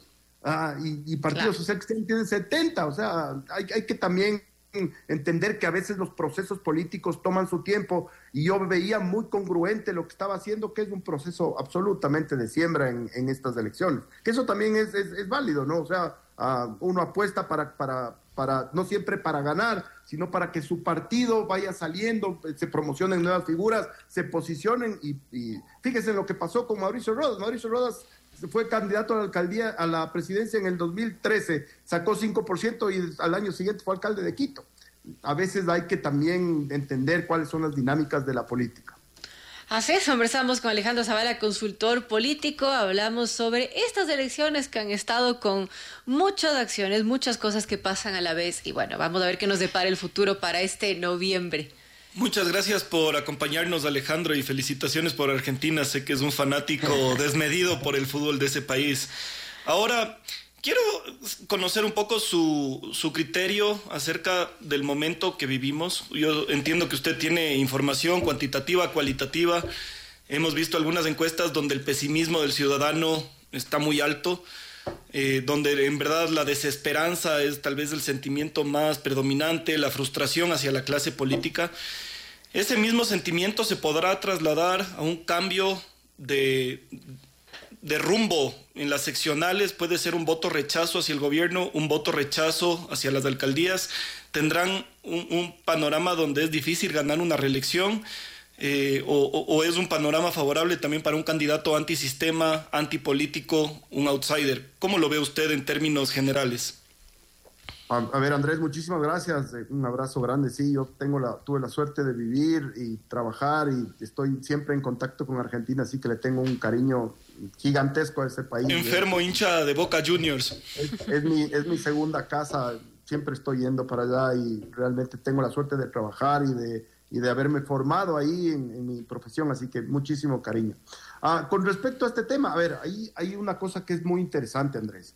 [SPEAKER 14] y Partido Social Cristiano tiene 70, o sea, hay que también entender que a veces los procesos políticos toman su tiempo, y yo veía muy congruente lo que estaba haciendo, que es un proceso absolutamente de siembra en estas elecciones, que eso también es válido, ¿no? O sea, uno apuesta para no siempre para ganar, sino para que su partido vaya saliendo, se promocionen nuevas figuras, se posicionen, y fíjense lo que pasó con Mauricio Rodas. Mauricio Rodas fue candidato a la alcaldía, a la presidencia en el 2013, sacó 5% y al año siguiente fue alcalde de Quito. A veces hay que también entender cuáles son las dinámicas de la política.
[SPEAKER 12] Así es, conversamos con Alejandro Zavala, consultor político, hablamos sobre estas elecciones que han estado con muchas acciones, muchas cosas que pasan a la vez, y bueno, vamos a ver qué nos depara el futuro para este noviembre.
[SPEAKER 13] Muchas gracias por acompañarnos, Alejandro, y felicitaciones por Argentina. Sé que es un fanático desmedido por el fútbol de ese país. Ahora, Quiero conocer un poco su criterio acerca del momento que vivimos. Yo entiendo que usted tiene información cuantitativa, cualitativa. Hemos visto algunas encuestas donde el pesimismo del ciudadano está muy alto, donde en verdad la desesperanza es tal vez el sentimiento más predominante, la frustración hacia la clase política. Ese mismo sentimiento se podrá trasladar a un cambio de rumbo en las seccionales. Puede ser un voto rechazo hacia el gobierno, un voto rechazo hacia las alcaldías. Tendrán un panorama donde es difícil ganar una reelección, o es un panorama favorable también para un candidato antisistema, antipolítico, un outsider. ¿Cómo lo ve usted en términos generales?
[SPEAKER 14] A ver, Andrés, muchísimas gracias. Un abrazo grande. Sí, yo tuve la suerte de vivir y trabajar y estoy siempre en contacto con Argentina, así que le tengo un cariño gigantesco a ese país.
[SPEAKER 13] Enfermo hincha de Boca Juniors.
[SPEAKER 14] Es mi segunda casa. Siempre estoy yendo para allá y realmente tengo la suerte de trabajar y de haberme formado ahí en mi profesión, así que muchísimo cariño. Con respecto a este tema, a ver, ahí hay una cosa que es muy interesante, Andrés.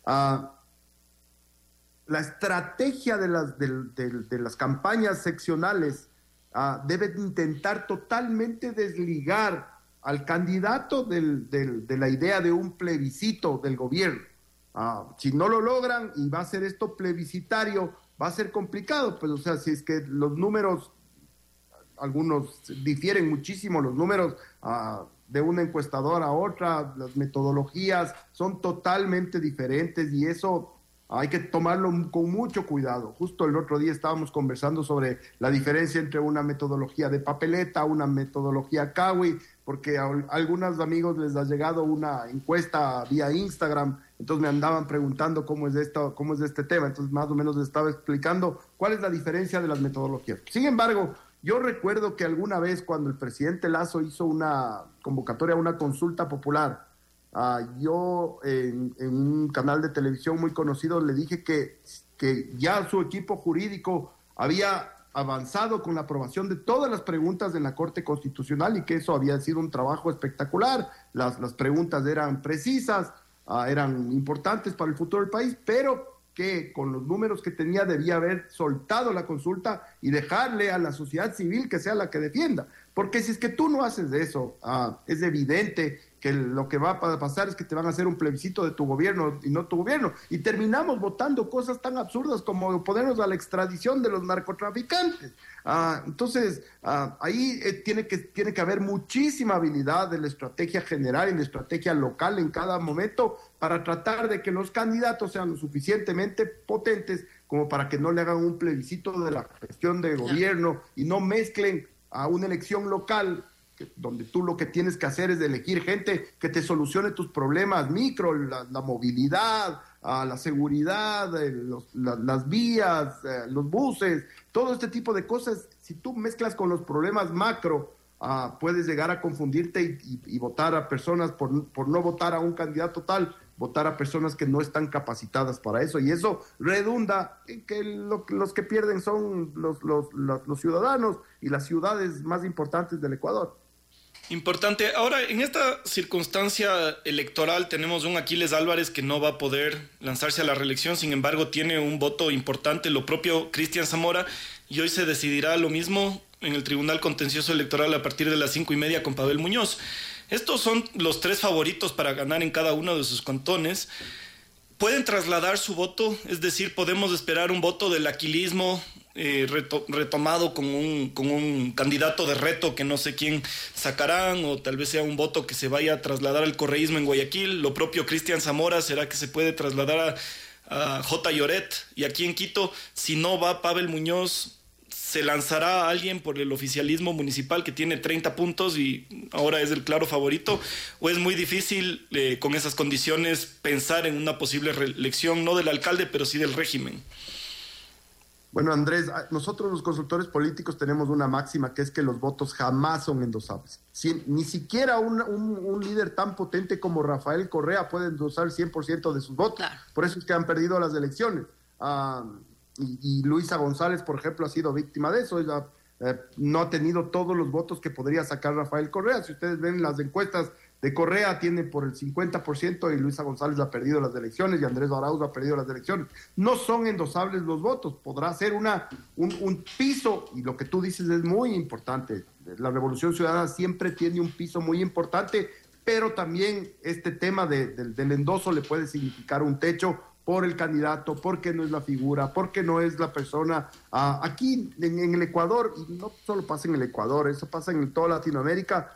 [SPEAKER 14] La estrategia de las campañas seccionales debe intentar totalmente desligar al candidato de la idea de un plebiscito del gobierno. Si no lo logran y va a ser esto plebiscitario, va a ser complicado, pues, o sea, si es que los números, algunos difieren muchísimo, los números de una encuestadora a otra, las metodologías son totalmente diferentes y eso hay que tomarlo con mucho cuidado. Justo el otro día estábamos conversando sobre la diferencia entre una metodología de papeleta, una metodología Kawi, porque a algunos amigos les ha llegado una encuesta vía Instagram, entonces me andaban preguntando cómo es este tema, entonces más o menos les estaba explicando cuál es la diferencia de las metodologías. Sin embargo, yo recuerdo que alguna vez cuando el presidente Lasso hizo una convocatoria a una consulta popular, yo en un canal de televisión muy conocido le dije que ya su equipo jurídico había avanzado con la aprobación de todas las preguntas en la Corte Constitucional y que eso había sido un trabajo espectacular. Las preguntas eran precisas, eran importantes para el futuro del país, pero que con los números que tenía debía haber soltado la consulta y dejarle a la sociedad civil que sea la que defienda. Porque si es que tú no haces eso, es evidente que lo que va a pasar es que te van a hacer un plebiscito de tu gobierno y no tu gobierno. Y terminamos votando cosas tan absurdas como oponernos a la extradición de los narcotraficantes. Entonces, ahí tiene que haber muchísima habilidad de la estrategia general y la estrategia local en cada momento para tratar de que los candidatos sean lo suficientemente potentes como para que no le hagan un plebiscito de la gestión de gobierno y no mezclen a una elección local donde tú lo que tienes que hacer es elegir gente que te solucione tus problemas micro, la movilidad, la seguridad, las vías, los buses, todo este tipo de cosas. Si tú mezclas con los problemas macro, puedes llegar a confundirte y votar a personas por no votar a un candidato tal, votar a personas que no están capacitadas para eso, y eso redunda en que los que pierden son los ciudadanos y las ciudades más importantes del Ecuador.
[SPEAKER 13] Importante. Ahora, en esta circunstancia electoral tenemos un Aquiles Álvarez que no va a poder lanzarse a la reelección, sin embargo tiene un voto importante, lo propio Cristian Zamora, y hoy se decidirá lo mismo en el Tribunal Contencioso Electoral a partir de las 5:30 con Pavel Muñoz. Estos son los tres favoritos para ganar en cada uno de sus cantones. ¿Pueden trasladar su voto? Es decir, ¿podemos esperar un voto del aquilismo retomado con un candidato de reto que no sé quién sacarán, o tal vez sea un voto que se vaya a trasladar al correísmo en Guayaquil? Lo propio Cristian Zamora, ¿será que se puede trasladar a J. Lloret? Y aquí en Quito, si no va Pavel Muñoz, ¿se lanzará a alguien por el oficialismo municipal que tiene 30 puntos y ahora es el claro favorito? ¿O es muy difícil con esas condiciones pensar en una posible reelección, no del alcalde, pero sí del régimen?
[SPEAKER 14] Bueno, Andrés, nosotros los consultores políticos tenemos una máxima que es que los votos jamás son endosables. Ni siquiera un líder tan potente como Rafael Correa puede endosar el 100% de sus votos. Claro. Por eso es que han perdido las elecciones. Y Luisa González, por ejemplo, ha sido víctima de eso. Ella no ha tenido todos los votos que podría sacar Rafael Correa. Si ustedes ven las encuestas de Correa tiene por el 50% y Luisa González ha perdido las elecciones y Andrés Arauz ha perdido las elecciones. No son endosables los votos, podrá ser un piso, y lo que tú dices es muy importante. La Revolución Ciudadana siempre tiene un piso muy importante, pero también este tema del endoso le puede significar un techo por el candidato, porque no es la figura, porque no es la persona. Aquí en el Ecuador, y no solo pasa en el Ecuador, eso pasa en toda Latinoamérica,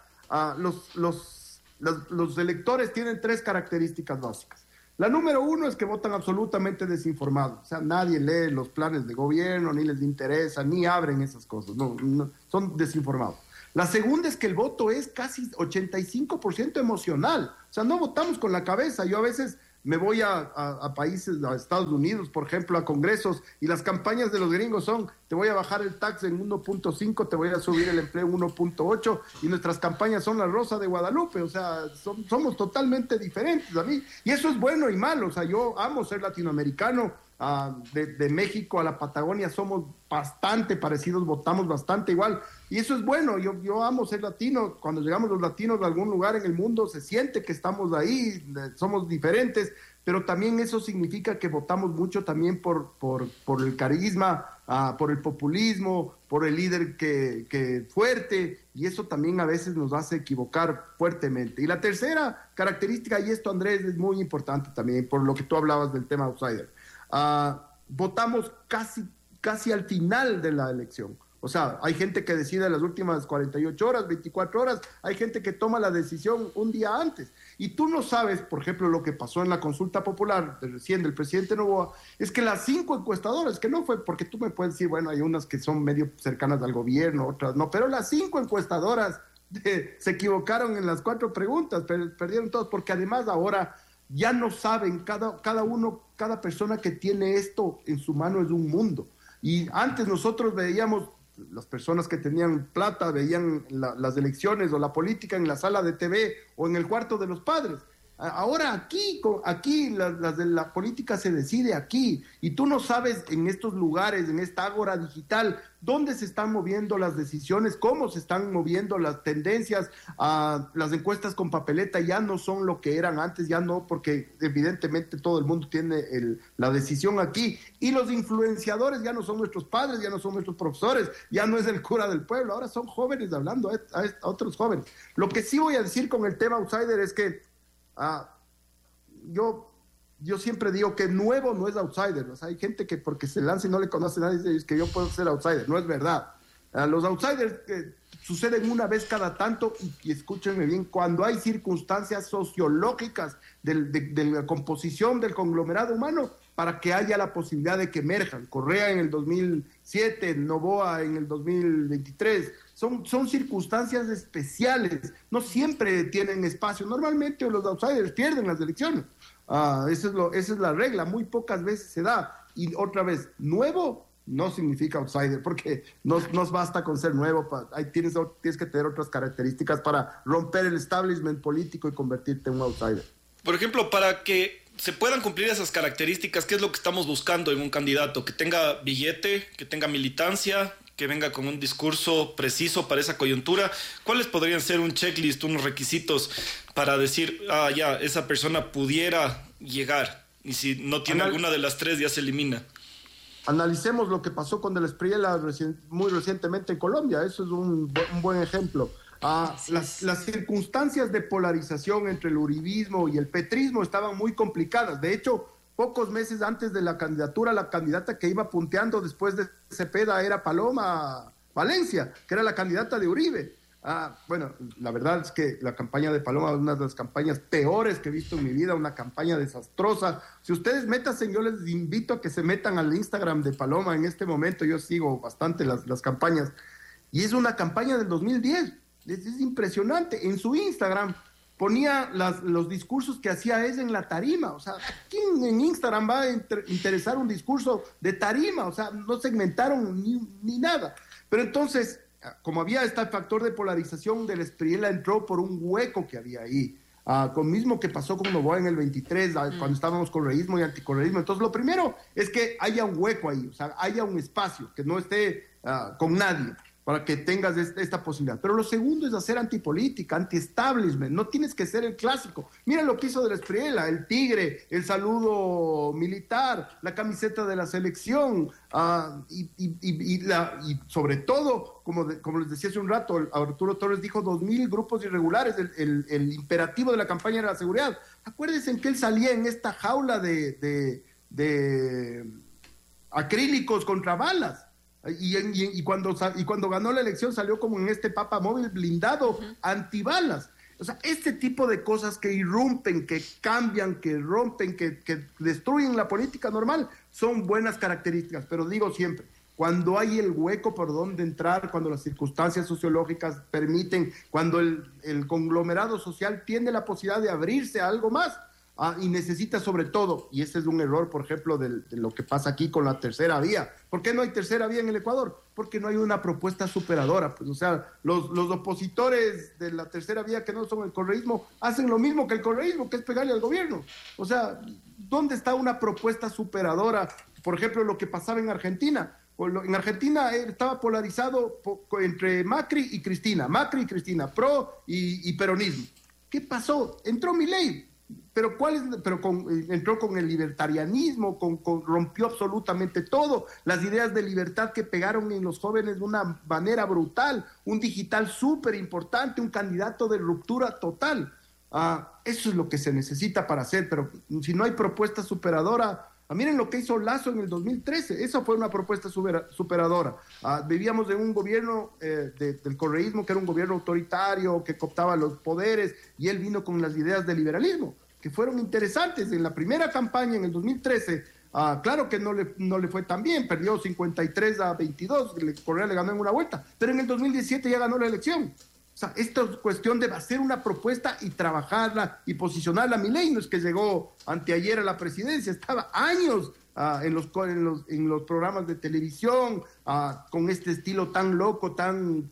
[SPEAKER 14] los electores tienen 3 características básicas. La número 1 es que votan absolutamente desinformados, o sea, nadie lee los planes de gobierno, ni les interesa, ni abren esas cosas, no, son desinformados. La segunda es que el voto es casi 85% emocional, o sea, no votamos con la cabeza. Yo a veces me voy a países, a Estados Unidos, por ejemplo, a congresos, y las campañas de los gringos son: te voy a bajar el tax en 1.5, te voy a subir el empleo en 1.8, y nuestras campañas son la Rosa de Guadalupe. O sea, somos totalmente diferentes a mí, y eso es bueno y malo. O sea, yo amo ser latinoamericano. De México a la Patagonia somos bastante parecidos, votamos bastante igual, y eso es bueno. Yo amo ser latino. Cuando llegamos los latinos a algún lugar en el mundo, se siente que estamos ahí, somos diferentes, pero también eso significa que votamos mucho también por el carisma, por el populismo, por el líder que fuerte, y eso también a veces nos hace equivocar fuertemente. Y la tercera característica, y esto, Andrés, es muy importante también, por lo que tú hablabas del tema outsider. Votamos casi al final de la elección. O sea, hay gente que decide las últimas 48 horas, 24 horas, hay gente que toma la decisión un día antes. Y tú no sabes, por ejemplo, lo que pasó en la consulta popular recién del presidente Noboa, es que las 5 encuestadoras, que no fue, porque tú me puedes decir, bueno, hay unas que son medio cercanas al gobierno, otras no, pero las 5 encuestadoras se equivocaron en las 4 preguntas, perdieron todos, porque además ahora ya no saben, cada persona que tiene esto en su mano es un mundo. Y antes nosotros veíamos, las personas que tenían plata veían las elecciones o la política en la sala de TV o en el cuarto de los padres. Ahora aquí la política se decide aquí, y tú no sabes en estos lugares, en esta ágora digital, dónde se están moviendo las decisiones, cómo se están moviendo las tendencias. Las encuestas con papeleta ya no son lo que eran antes, ya no, porque evidentemente todo el mundo tiene la decisión aquí, y los influenciadores ya no son nuestros padres, ya no son nuestros profesores, ya no es el cura del pueblo, ahora son jóvenes hablando a otros jóvenes. Lo que sí voy a decir con el tema outsider es que yo siempre digo que nuevo no es outsider. O sea, hay gente que porque se lanza y no le conoce a nadie dice que yo puedo ser outsider. No es verdad. Los outsiders suceden una vez cada tanto, y escúchenme bien, cuando hay circunstancias sociológicas de la composición del conglomerado humano para que haya la posibilidad de que emerjan. Correa en el 2007, Noboa en el 2023. Son circunstancias especiales, no siempre tienen espacio. Normalmente los outsiders pierden las elecciones. Esa es la regla, muy pocas veces se da. Y otra vez, nuevo no significa outsider, porque no basta con ser nuevo. Tienes que tener otras características para romper el establishment político y convertirte en un outsider.
[SPEAKER 13] Por ejemplo, para que se puedan cumplir esas características, ¿qué es lo que estamos buscando en un candidato? Que tenga billete, que tenga militancia, que venga con un discurso preciso para esa coyuntura. ¿Cuáles podrían ser un checklist, unos requisitos para decir, ya, esa persona pudiera llegar? Y si no tiene alguna de las 3, ya se elimina.
[SPEAKER 14] Analicemos lo que pasó con Del Espriella muy recientemente en Colombia. Eso es un buen ejemplo. Las circunstancias de polarización entre el uribismo y el petrismo estaban muy complicadas. De hecho, pocos meses antes de la candidatura, la candidata que iba punteando después de Cepeda era Paloma Valencia, que era la candidata de Uribe. Bueno, la verdad es que la campaña de Paloma es una de las campañas peores que he visto en mi vida, una campaña desastrosa. Si ustedes métanse, yo les invito a que se metan al Instagram de Paloma en este momento. Yo sigo bastante las campañas, y es una campaña del 2010. Es impresionante. En su Instagram ponía los discursos que hacía ella en la tarima. O sea, ¿a quién en Instagram va a interesar un discurso de tarima? O sea, no segmentaron ni nada. Pero entonces, como había este factor de polarización, Del Espriella entró por un hueco que había ahí. Con mismo que pasó con Noboa en el 23, cuando estábamos correísmo y anticorreísmo. Entonces, lo primero es que haya un hueco ahí, o sea, haya un espacio, que no esté con nadie. para que tengas esta posibilidad. Pero lo segundo es hacer antipolítica, anti-establishment. No tienes que ser el clásico. Mira lo que hizo de la Espriella, el tigre, el saludo militar, la camiseta de la selección, y sobre todo, como les decía hace un rato, Arturo Torres dijo 2,000 grupos irregulares, el imperativo de la campaña era la seguridad. Acuérdense en que él salía en esta jaula de acrílicos contra balas. Y cuando ganó la elección salió como en este papamóvil blindado, antibalas. O sea, este tipo de cosas que irrumpen, que cambian, que rompen, que destruyen la política normal, son buenas características. Pero digo siempre, cuando hay el hueco por donde entrar, cuando las circunstancias sociológicas permiten, cuando el conglomerado social tiene la posibilidad de abrirse a algo más, y necesita sobre todo, y ese es un error, por ejemplo, de lo que pasa aquí con la tercera vía. ¿Por qué no hay tercera vía en el Ecuador? Porque no hay una propuesta superadora. Pues, o sea, los opositores de la tercera vía, que no son el correísmo, hacen lo mismo que el correísmo, que es pegarle al gobierno. O sea, ¿dónde está una propuesta superadora? Por ejemplo, lo que pasaba en Argentina. En Argentina estaba polarizado entre Macri y Cristina, pro y peronismo. ¿Qué pasó? Entró Milei. Pero entró con el libertarianismo, rompió absolutamente todo, las ideas de libertad que pegaron en los jóvenes de una manera brutal, un digital súper importante, un candidato de ruptura total. Eso es lo que se necesita para hacer, pero si no hay propuesta superadora, miren lo que hizo Lasso en el 2013, esa fue una propuesta superadora. Vivíamos en un gobierno del correísmo que era un gobierno autoritario, que cooptaba los poderes, y él vino con las ideas del liberalismo, que fueron interesantes. En la primera campaña, en el 2013, claro que no le fue tan bien, perdió 53-22, Correa le ganó en una vuelta, pero en el 2017 ya ganó la elección. O sea, esto es cuestión de hacer una propuesta y trabajarla y posicionarla. Milei no es que llegó anteayer a la presidencia, estaba años en los programas de televisión, con este estilo tan loco, tan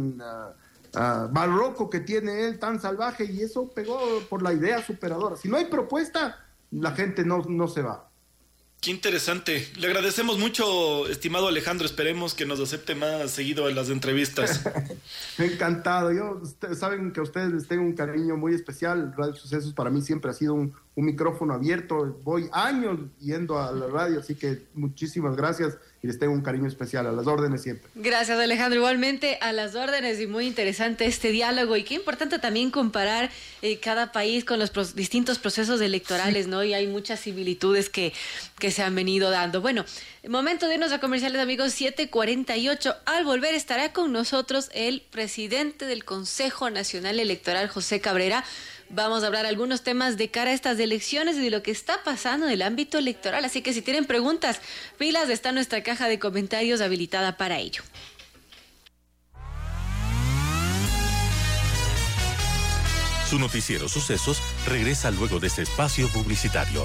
[SPEAKER 14] barroco que tiene él, tan salvaje, y eso pegó por la idea superadora. Si no hay propuesta, la gente no se va.
[SPEAKER 13] Qué interesante. Le agradecemos mucho, estimado Alejandro. Esperemos que nos acepte más seguido en las entrevistas.
[SPEAKER 14] Encantado. Saben que a ustedes les tengo un cariño muy especial. Radio Sucesos para mí siempre ha sido un micrófono abierto. Voy años yendo a la radio, así que muchísimas gracias y les tengo un cariño especial. A las órdenes siempre.
[SPEAKER 12] Gracias, Alejandro. Igualmente a las órdenes, y muy interesante este diálogo, y qué importante también comparar cada país con los distintos procesos electorales, ¿no? Y hay muchas similitudes que se han venido dando. Bueno, momento de irnos a comerciales, amigos. 7:48. Al volver estará con nosotros el presidente del Consejo Nacional Electoral, José Cabrera. Vamos a hablar algunos temas de cara a estas elecciones y de lo que está pasando en el ámbito electoral. Así que si tienen preguntas, pilas, está nuestra caja de comentarios habilitada para ello.
[SPEAKER 3] Su noticiero Sucesos regresa luego de este espacio publicitario.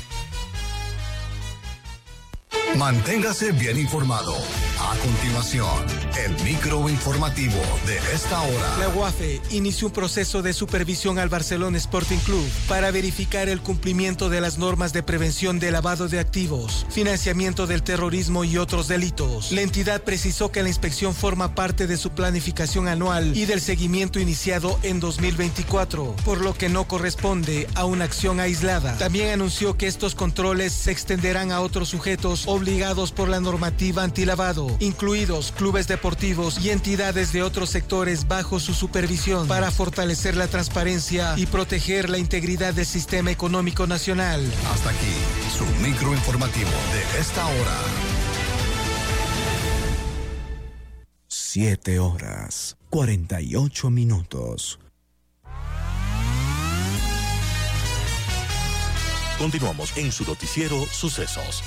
[SPEAKER 15] Manténgase bien informado. A continuación, el microinformativo de esta hora.
[SPEAKER 16] La UAFE inició un proceso de supervisión al Barcelona Sporting Club para verificar el cumplimiento de las normas de prevención de lavado de activos, financiamiento del terrorismo y otros delitos. La entidad precisó que la inspección forma parte de su planificación anual y del seguimiento iniciado en 2024, por lo que no corresponde a una acción aislada. También anunció que estos controles se extenderán a otros sujetos obligados por la normativa antilavado, incluidos clubes deportivos y entidades de otros sectores bajo su supervisión, para fortalecer la transparencia y proteger la integridad del sistema económico nacional.
[SPEAKER 15] Hasta aquí, su microinformativo de esta hora.
[SPEAKER 2] 7:48.
[SPEAKER 3] Continuamos en su noticiero Sucesos.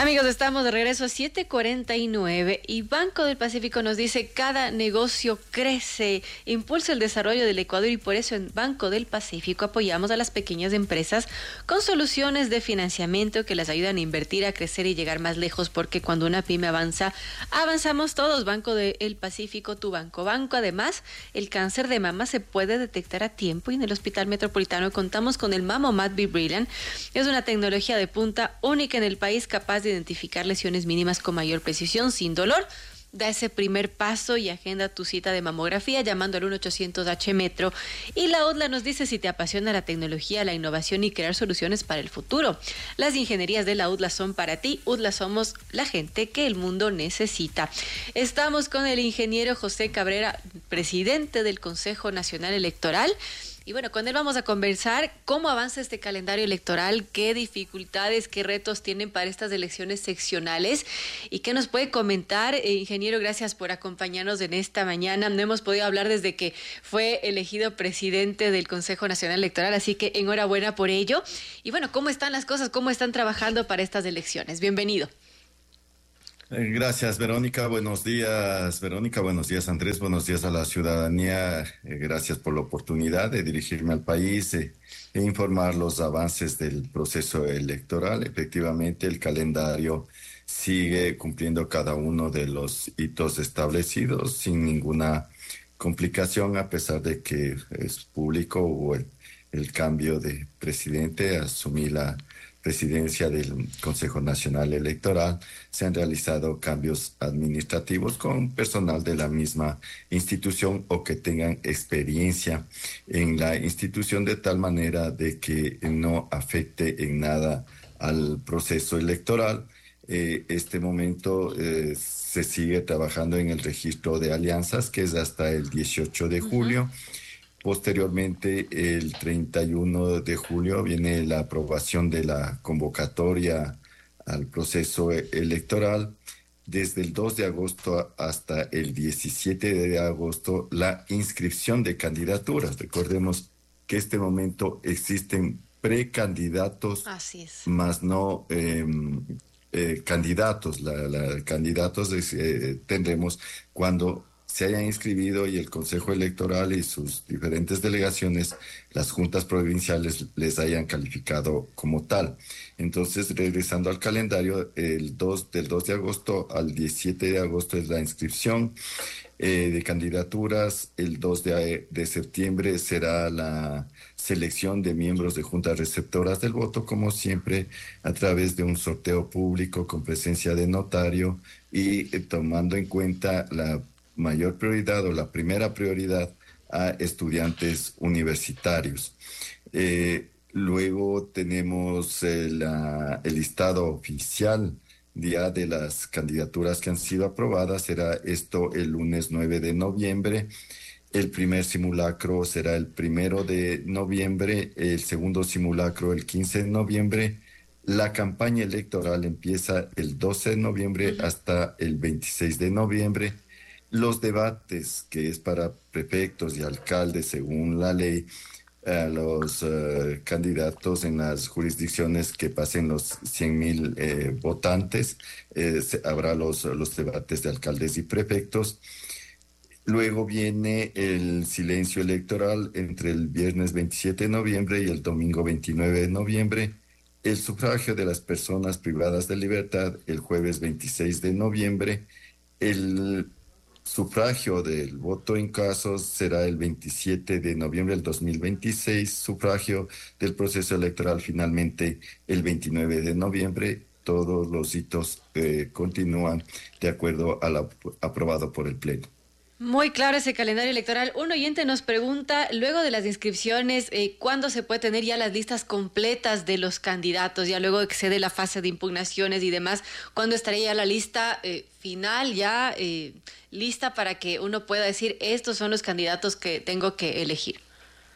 [SPEAKER 12] Amigos, estamos de regreso a 7:49 y Banco del Pacífico nos dice: cada negocio crece, impulsa el desarrollo del Ecuador, y por eso en Banco del Pacífico apoyamos a las pequeñas empresas con soluciones de financiamiento que les ayudan a invertir, a crecer y llegar más lejos, porque cuando una pyme avanza, avanzamos todos. Banco del Pacífico, tu banco. Además, el cáncer de mama se puede detectar a tiempo y en el Hospital Metropolitano contamos con el Mamomat Be Brilliant. Es una tecnología de punta única en el país, capaz de identificar lesiones mínimas con mayor precisión, sin dolor. Da ese primer paso y agenda tu cita de mamografía llamando al 1-800-H-METRO. Y la UDLA nos dice: si te apasiona la tecnología, la innovación y crear soluciones para el futuro, las ingenierías de la UDLA son para ti. UDLA, somos la gente que el mundo necesita. Estamos con el ingeniero José Cabrera, presidente del Consejo Nacional Electoral. Y bueno, con él vamos a conversar cómo avanza este calendario electoral, qué dificultades, qué retos tienen para estas elecciones seccionales y qué nos puede comentar. Ingeniero, gracias por acompañarnos en esta mañana. No hemos podido hablar desde que fue elegido presidente del Consejo Nacional Electoral, así que enhorabuena por ello. Y bueno, ¿cómo están las cosas? ¿Cómo están trabajando para estas elecciones? Bienvenido.
[SPEAKER 17] Gracias, Verónica. Buenos días, Verónica. Buenos días, Andrés. Buenos días a la ciudadanía. Gracias por la oportunidad de dirigirme al país e informar los avances del proceso electoral. Efectivamente, el calendario sigue cumpliendo cada uno de los hitos establecidos sin ninguna complicación, a pesar de que es público. Hubo el cambio de presidente, asumí la presidencia del Consejo Nacional Electoral. Se han realizado cambios administrativos con personal de la misma institución o que tengan experiencia en la institución, de tal manera de que no afecte en nada al proceso electoral. Este momento se sigue trabajando en el registro de alianzas, que es hasta el 18 de julio. Posteriormente, el 31 de julio, viene la aprobación de la convocatoria al proceso electoral. Desde el 2 de agosto hasta el 17 de agosto, la inscripción de candidaturas. Recordemos que en este momento existen precandidatos, más no candidatos. Candidatos tendremos cuando se hayan inscribido y el Consejo Electoral y sus diferentes delegaciones, las juntas provinciales, les hayan calificado como tal. Entonces, regresando al calendario, del 2 de agosto al 17 de agosto es la inscripción de candidaturas. El 2 de septiembre será la selección de miembros de juntas receptoras del voto, como siempre, a través de un sorteo público con presencia de notario y tomando en cuenta la mayor prioridad o la primera prioridad a estudiantes universitarios. Luego tenemos el listado oficial ya de las candidaturas que han sido aprobadas. Será esto el lunes 9 de noviembre. El primer simulacro será el 1 de noviembre, el segundo simulacro el 15 de noviembre. La campaña electoral empieza el 12 de noviembre hasta el 26 de noviembre. Los debates, que es para prefectos y alcaldes según la ley, los candidatos en las jurisdicciones que pasen los 100,000 votantes, habrá los debates de alcaldes y prefectos. Luego viene el silencio electoral entre el viernes 27 de noviembre y el domingo 29 de noviembre. El sufragio de las personas privadas de libertad el jueves 26 de noviembre. El sufragio del voto en casos será el 27 de noviembre del 2026, sufragio del proceso electoral finalmente el 29 de noviembre. Todos los hitos continúan de acuerdo a lo aprobado por el Pleno.
[SPEAKER 12] Muy claro ese calendario electoral. Un oyente nos pregunta, luego de las inscripciones, ¿cuándo se puede tener ya las listas completas de los candidatos? Ya luego que se dé la fase de impugnaciones y demás, ¿cuándo estaría ya la lista final, ya lista para que uno pueda decir, estos son los candidatos que tengo que elegir?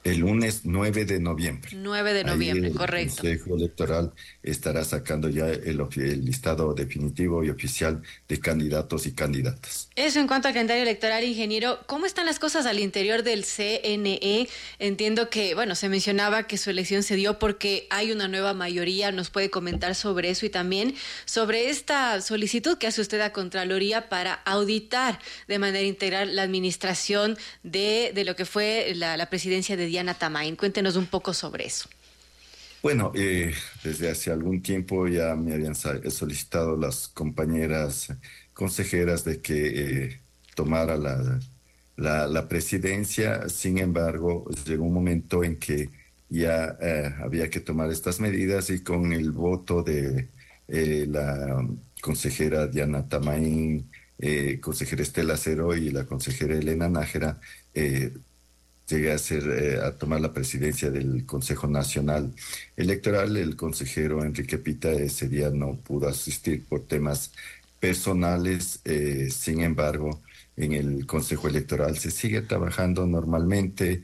[SPEAKER 17] el lunes 9 de noviembre.
[SPEAKER 12] 9 de noviembre, correcto.
[SPEAKER 17] El Consejo Electoral estará sacando ya el listado definitivo y oficial de candidatos y candidatas.
[SPEAKER 12] Eso en cuanto al calendario electoral, ingeniero. ¿Cómo están las cosas al interior del CNE? Entiendo que, se mencionaba que su elección se dio porque hay una nueva mayoría. ¿Nos puede comentar sobre eso y también sobre esta solicitud que hace usted a Contraloría para auditar de manera integral la administración de lo que fue la presidencia de Diana Tamain? Cuéntenos un poco sobre eso.
[SPEAKER 17] Bueno, desde hace algún tiempo ya me habían solicitado las compañeras consejeras de que tomara la presidencia. Sin embargo, llegó un momento en que ya había que tomar estas medidas y con el voto de la consejera Diana Tamain, consejera Estela Cero y la consejera Elena Nájera, llegué a tomar la presidencia del Consejo Nacional Electoral. El consejero Enrique Pita ese día no pudo asistir por temas personales. Sin embargo, en el Consejo Electoral se sigue trabajando normalmente.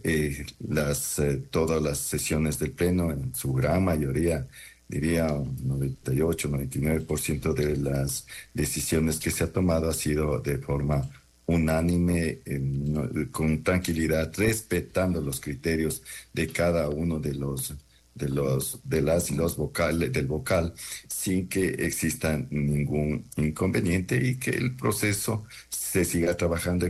[SPEAKER 17] Todas las sesiones del Pleno, en su gran mayoría, diría 98, 99% de las decisiones que se ha tomado ha sido de forma unánime, con tranquilidad, respetando los criterios de cada uno de las y los vocales del vocal, sin que exista ningún inconveniente y que el proceso se siga trabajando